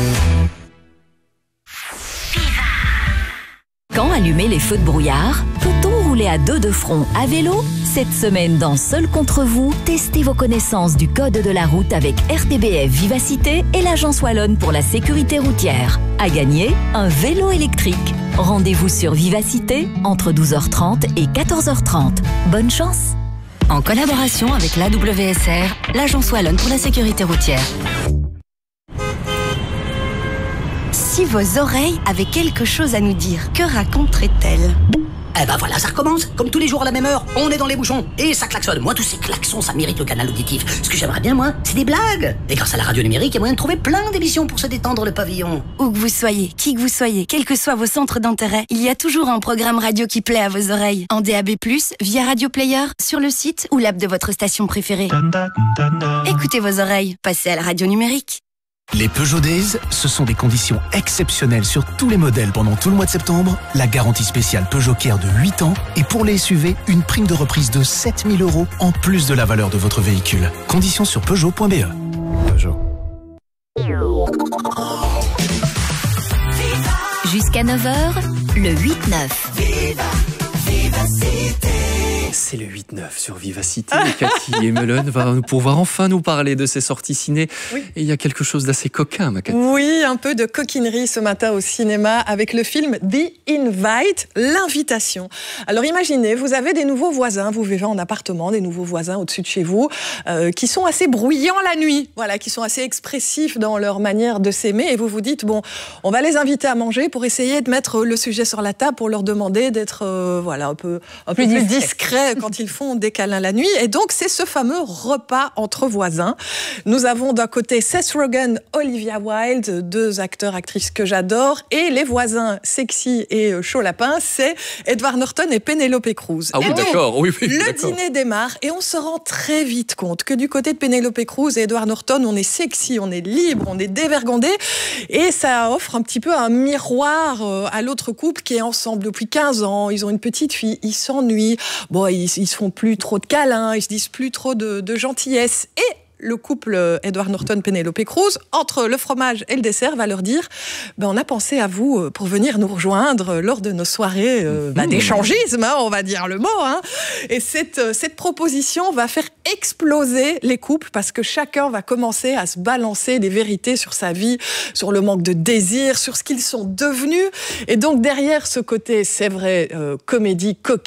Quand allumer les feux de brouillard? Peut-on rouler à deux de front à vélo? Cette semaine dans Seul contre vous, testez vos connaissances du code de la route avec R T B F Vivacité et l'Agence Wallonne pour la sécurité routière. À gagner, un vélo électrique. Rendez-vous sur Vivacité entre douze heures trente et quatorze heures trente. Bonne chance! En collaboration avec l'A W S R, l'Agence Wallonne pour la sécurité routière. Si vos oreilles avaient quelque chose à nous dire, que raconteraient-elles? Eh ben voilà, ça recommence. Comme tous les jours à la même heure, on est dans les bouchons. Et ça klaxonne. Moi, tous ces klaxons, ça mérite le canal auditif. Ce que j'aimerais bien, moi, c'est des blagues. Et grâce à la radio numérique, il y a moyen de trouver plein d'émissions pour se détendre le pavillon. Où que vous soyez, qui que vous soyez, quels que soient vos centres d'intérêt, il y a toujours un programme radio qui plaît à vos oreilles. En D A B plus, via Radio Player, sur le site ou l'app de votre station préférée. Écoutez vos oreilles, passez à la radio numérique. Les Peugeot Days, ce sont des conditions exceptionnelles sur tous les modèles pendant tout le mois de septembre, la garantie spéciale Peugeot Care de huit ans et pour les S U V, une prime de reprise de sept mille euros en plus de la valeur de votre véhicule. Conditions sur Peugeot point b e. Peugeot. Jusqu'à neuf heures, le huit neuf. C'est le huit neuf sur Vivacité. Cathy Melun va pouvoir enfin nous parler de ses sorties ciné. Oui. Et il y a quelque chose d'assez coquin, ma Cathy. Oui, un peu de coquinerie ce matin au cinéma avec le film The Invite, l'invitation. Alors imaginez, vous avez des nouveaux voisins, vous vivez en appartement, des nouveaux voisins au-dessus de chez vous, euh, qui sont assez bruyants la nuit, voilà, qui sont assez expressifs dans leur manière de s'aimer, et vous vous dites, bon, on va les inviter à manger pour essayer de mettre le sujet sur la table, pour leur demander d'être euh, voilà, un peu, un peu Plus plus discret. discret quand ils font des câlins la nuit. Et donc, c'est ce fameux repas entre voisins. Nous avons d'un côté Seth Rogen, Olivia Wilde, deux acteurs, actrices que j'adore, et les voisins sexy et chaud lapin, c'est Edward Norton et Penelope Cruz. Ah oui, Et donc, d'accord, oui, oui, le d'accord. dîner démarre et on se rend très vite compte que du côté de Penelope Cruz et Edward Norton, on est sexy, on est libre, on est dévergondé, et ça offre un petit peu un miroir euh, à l'autre couple qui est ensemble depuis quinze ans. Ils ont une petite fille, ils s'ennuient, bon, ils, ils se font plus trop de câlins, ils se disent plus trop de, de gentillesse, et le couple Edward Norton-Penelope Cruz, entre le fromage et le dessert, va leur dire ben, on a pensé à vous pour venir nous rejoindre lors de nos soirées euh, bah, d'échangisme, hein, on va dire le mot. Hein. Et cette, cette proposition va faire exploser les couples parce que chacun va commencer à se balancer des vérités sur sa vie, sur le manque de désir, sur ce qu'ils sont devenus. Et donc derrière ce côté, c'est vrai, euh, comédie coquine,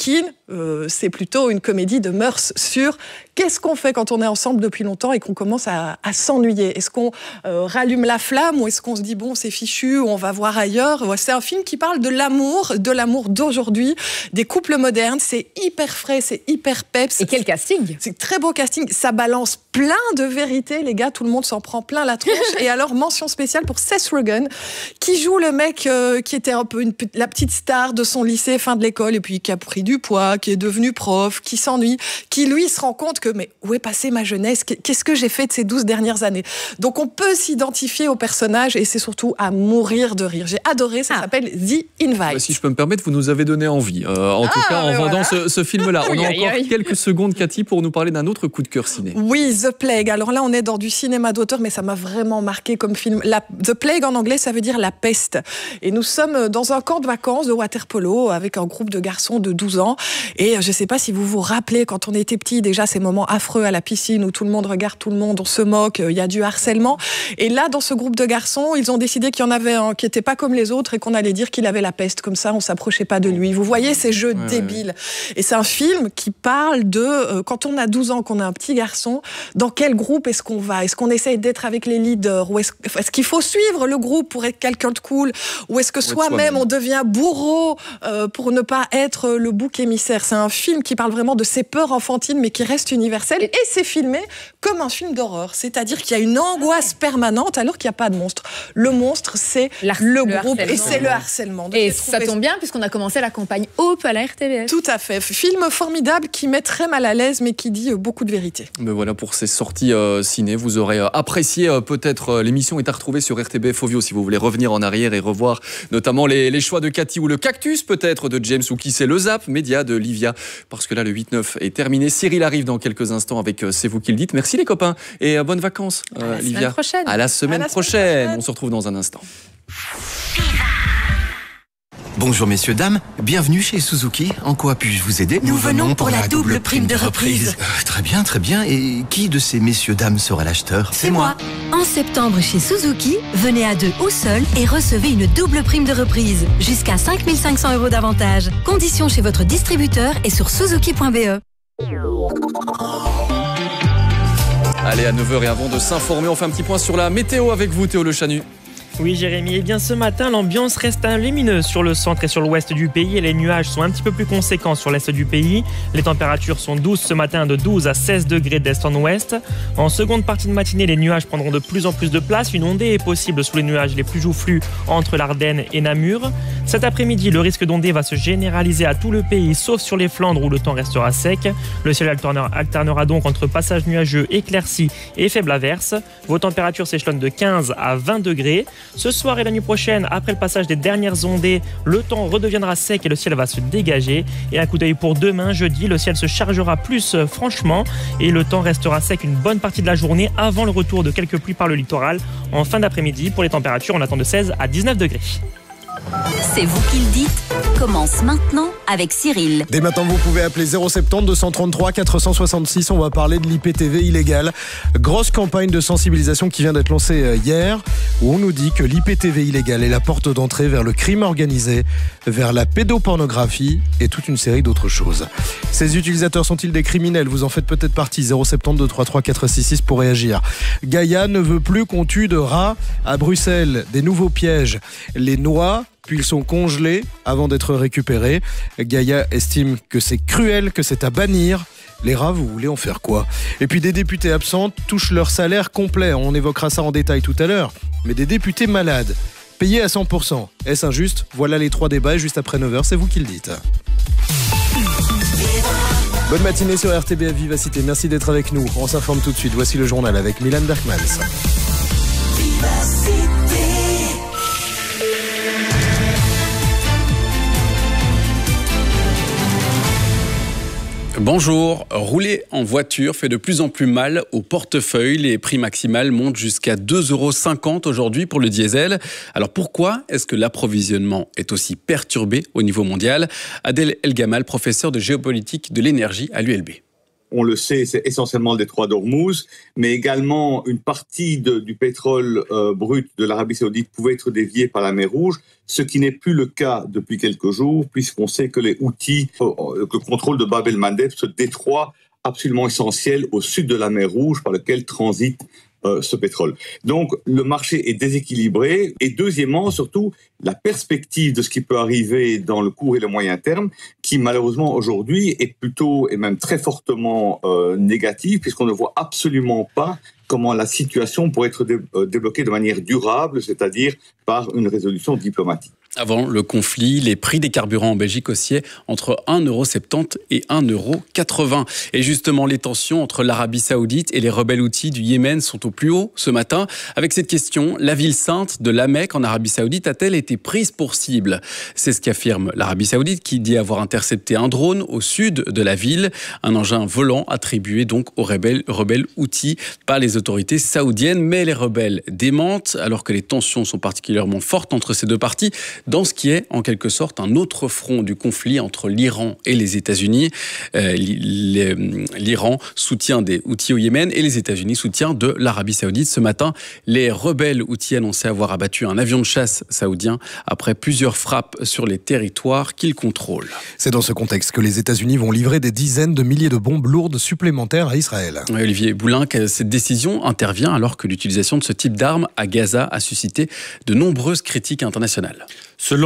Euh, c'est plutôt une comédie de mœurs sur qu'est-ce qu'on fait quand on est ensemble depuis longtemps et qu'on commence à, à s'ennuyer. Est-ce qu'on euh, rallume la flamme ou est-ce qu'on se dit bon c'est fichu, on va voir ailleurs. C'est un film qui parle de l'amour, de l'amour d'aujourd'hui, des couples modernes. C'est hyper frais, c'est hyper peps. Et quel casting! C'est très beau casting. Ça balance plein de vérités, les gars. Tout le monde s'en prend plein la tronche. Et alors mention spéciale pour Seth Rogen qui joue le mec euh, qui était un peu une, la petite star de son lycée, fin de l'école, et puis qui a pris du poids, qui est devenu prof, qui s'ennuie, qui lui se rend compte que mais où est passée ma jeunesse? Qu'est-ce que j'ai fait de ces douze dernières années? Donc on peut s'identifier au personnage et c'est surtout à mourir de rire. J'ai adoré, ça ah. s'appelle The Invite. Si je peux me permettre, vous nous avez donné envie. Euh, en ah, tout cas, en voilà. vendant ce, ce film-là. On a encore quelques secondes, Cathy, pour nous parler d'un autre coup de cœur ciné. Oui, The Plague. Alors là, on est dans du cinéma d'auteur, mais ça m'a vraiment marqué comme film. La, The Plague, en anglais, ça veut dire la peste. Et nous sommes dans un camp de vacances de water-polo avec un groupe de garçons de douze ans. Et je ne sais pas si vous vous rappelez, quand on était petit, déjà ces moments affreux à la piscine où tout le monde regarde tout le monde, on se moque, il y a du harcèlement. Et là, dans ce groupe de garçons, ils ont décidé qu'il y en avait un qui n'était pas comme les autres et qu'on allait dire qu'il avait la peste. Comme ça, on ne s'approchait pas de lui. Vous voyez ces jeux ouais, débiles. Ouais. Et c'est un film qui parle de, euh, quand on a douze ans, qu'on a un petit garçon, dans quel groupe est-ce qu'on va? Est-ce qu'on essaye d'être avec les leaders? Ou est-ce, est-ce qu'il faut suivre le groupe pour être quelqu'un de cool? Ou est-ce que soi-même, soi-même, on devient bourreau euh, pour ne pas être le bouc émissaire? C'est un film qui parle vraiment de ces peurs enfantines, mais qui reste universel. Et c'est filmé comme un film d'horreur. C'est-à-dire qu'il y a une angoisse permanente alors qu'il n'y a pas de monstre. Le monstre, c'est L'ar- le, le groupe et c'est le harcèlement. Donc et ça tombe bien puisqu'on a commencé la campagne Hope à la R T B F. Tout à fait. Film formidable qui met très mal à l'aise, mais qui dit beaucoup de vérité. Mais voilà pour ces sorties euh, ciné. Vous aurez euh, apprécié euh, peut-être euh, l'émission est à retrouver sur R T B F Ovio si vous voulez revenir en arrière et revoir notamment les, les choix de Cathy ou le cactus peut-être de James ou qui c'est le Zap Média de Livia. Parce que là le huit neuf est terminé. Cyril arrive dans quelques instants avec euh, C'est vous qui le dites. Merci les copains et euh, bonnes vacances euh, à Livia. Prochaine. À la semaine, à la prochaine. semaine prochaine. On se retrouve dans un instant. Bonjour messieurs, dames, bienvenue chez Suzuki. En quoi puis-je vous aider? Nous, Nous venons pour, pour la, la double prime de reprise. reprise. Euh, très bien, très bien. Et qui de ces messieurs, dames sera l'acheteur? C'est moi. En septembre chez Suzuki, venez à deux ou seul et recevez une double prime de reprise. Jusqu'à cinq mille cinq cents euros d'avantage. Conditions chez votre distributeur et sur suzuki point b e. Allez, à neuf heures et avant de s'informer, on fait un petit point sur la météo avec vous, Théo Le Chanu. Oui Jérémy, eh bien ce matin l'ambiance reste lumineuse sur le centre et sur l'ouest du pays et les nuages sont un petit peu plus conséquents sur l'est du pays. Les températures sont douces ce matin, de douze à seize degrés d'est en ouest. En seconde partie de matinée, les nuages prendront de plus en plus de place. Une ondée est possible sous les nuages les plus joufflus entre l'Ardenne et Namur. Cet après-midi, le risque d'ondée va se généraliser à tout le pays sauf sur les Flandres où le temps restera sec. Le ciel alternera, alternera donc entre passages nuageux éclaircis et faibles averses. Vos températures s'échelonnent de quinze à vingt degrés. Ce soir et la nuit prochaine, après le passage des dernières ondées, le temps redeviendra sec et le ciel va se dégager. Et un coup d'œil pour demain, jeudi, le ciel se chargera plus euh, franchement et le temps restera sec une bonne partie de la journée avant le retour de quelques pluies par le littoral. En fin d'après-midi, pour les températures, on attend de seize à dix-neuf degrés. C'est vous qui le dites. Commence maintenant avec Cyril. Dès maintenant, vous pouvez appeler zéro sept zéro deux trois trois quatre cent soixante-six. On va parler de l'I P T V illégal. Grosse campagne de sensibilisation qui vient d'être lancée hier, où on nous dit que l'I P T V illégal est la porte d'entrée vers le crime organisé, vers la pédopornographie et toute une série d'autres choses. Ces utilisateurs sont-ils des criminels? Vous en faites peut-être partie. zéro sept zéro deux trois trois quatre six six pour réagir. Gaïa ne veut plus qu'on tue de rats à Bruxelles. Des nouveaux pièges. Les noix, puis ils sont congelés avant d'être récupérés. Gaïa estime que c'est cruel, que c'est à bannir. Les rats, vous voulez en faire quoi? Et puis des députés absents touchent leur salaire complet. On évoquera ça en détail tout à l'heure. Mais des députés malades, payés à cent pour cent. Est-ce injuste? Voilà les trois débats juste après neuf heures, c'est vous qui le dites. Bonne matinée sur R T B F Vivacité. Merci d'être avec nous. On s'informe tout de suite. Voici le journal avec Milan Berkmans. Bonjour, rouler en voiture fait de plus en plus mal au portefeuille. Les prix maximales montent jusqu'à deux euros cinquante aujourd'hui pour le diesel. Alors pourquoi est-ce que l'approvisionnement est aussi perturbé au niveau mondial? Adèle El Gamal, professeure de géopolitique de l'énergie à l'U L B. on le sait, c'est essentiellement le détroit d'Ormuz, mais également une partie de, du pétrole euh, brut de l'Arabie Saoudite pouvait être déviée par la mer Rouge, ce qui n'est plus le cas depuis quelques jours, puisqu'on sait que les Houthis, euh, le contrôle de Bab el-Mandeb, ce détroit absolument essentiel au sud de la mer Rouge par lequel transite euh, ce pétrole. Donc le marché est déséquilibré et deuxièmement surtout la perspective de ce qui peut arriver dans le court et le moyen terme qui malheureusement aujourd'hui est plutôt et même très fortement euh, négative puisqu'on ne voit absolument pas comment la situation pourrait être dé- euh, débloquée de manière durable, c'est-à-dire par une résolution diplomatique. Avant le conflit, les prix des carburants en Belgique oscillaient entre un euro soixante-dix et un euro quatre-vingts. Et justement, les tensions entre l'Arabie Saoudite et les rebelles houthis du Yémen sont au plus haut ce matin. Avec cette question, la ville sainte de La Mecque en Arabie Saoudite a-t-elle été prise pour cible ? C'est ce qu'affirme l'Arabie Saoudite qui dit avoir intercepté un drone au sud de la ville, un engin volant attribué donc aux rebelles, rebelles houthis par les autorités saoudiennes. Mais les rebelles démentent alors que les tensions sont particulièrement fortes entre ces deux parties, dans ce qui est en quelque sorte un autre front du conflit entre l'Iran et les États-Unis. Euh, L'Iran soutient des Houthis au Yémen et les États-Unis soutient de l'Arabie Saoudite. Ce matin, les rebelles Houthis annonçaient avoir abattu un avion de chasse saoudien après plusieurs frappes sur les territoires qu'ils contrôlent. C'est dans ce contexte que les États-Unis vont livrer des dizaines de milliers de bombes lourdes supplémentaires à Israël. Olivier Boulin, cette décision intervient alors que l'utilisation de ce type d'armes à Gaza a suscité de nombreuses critiques internationales.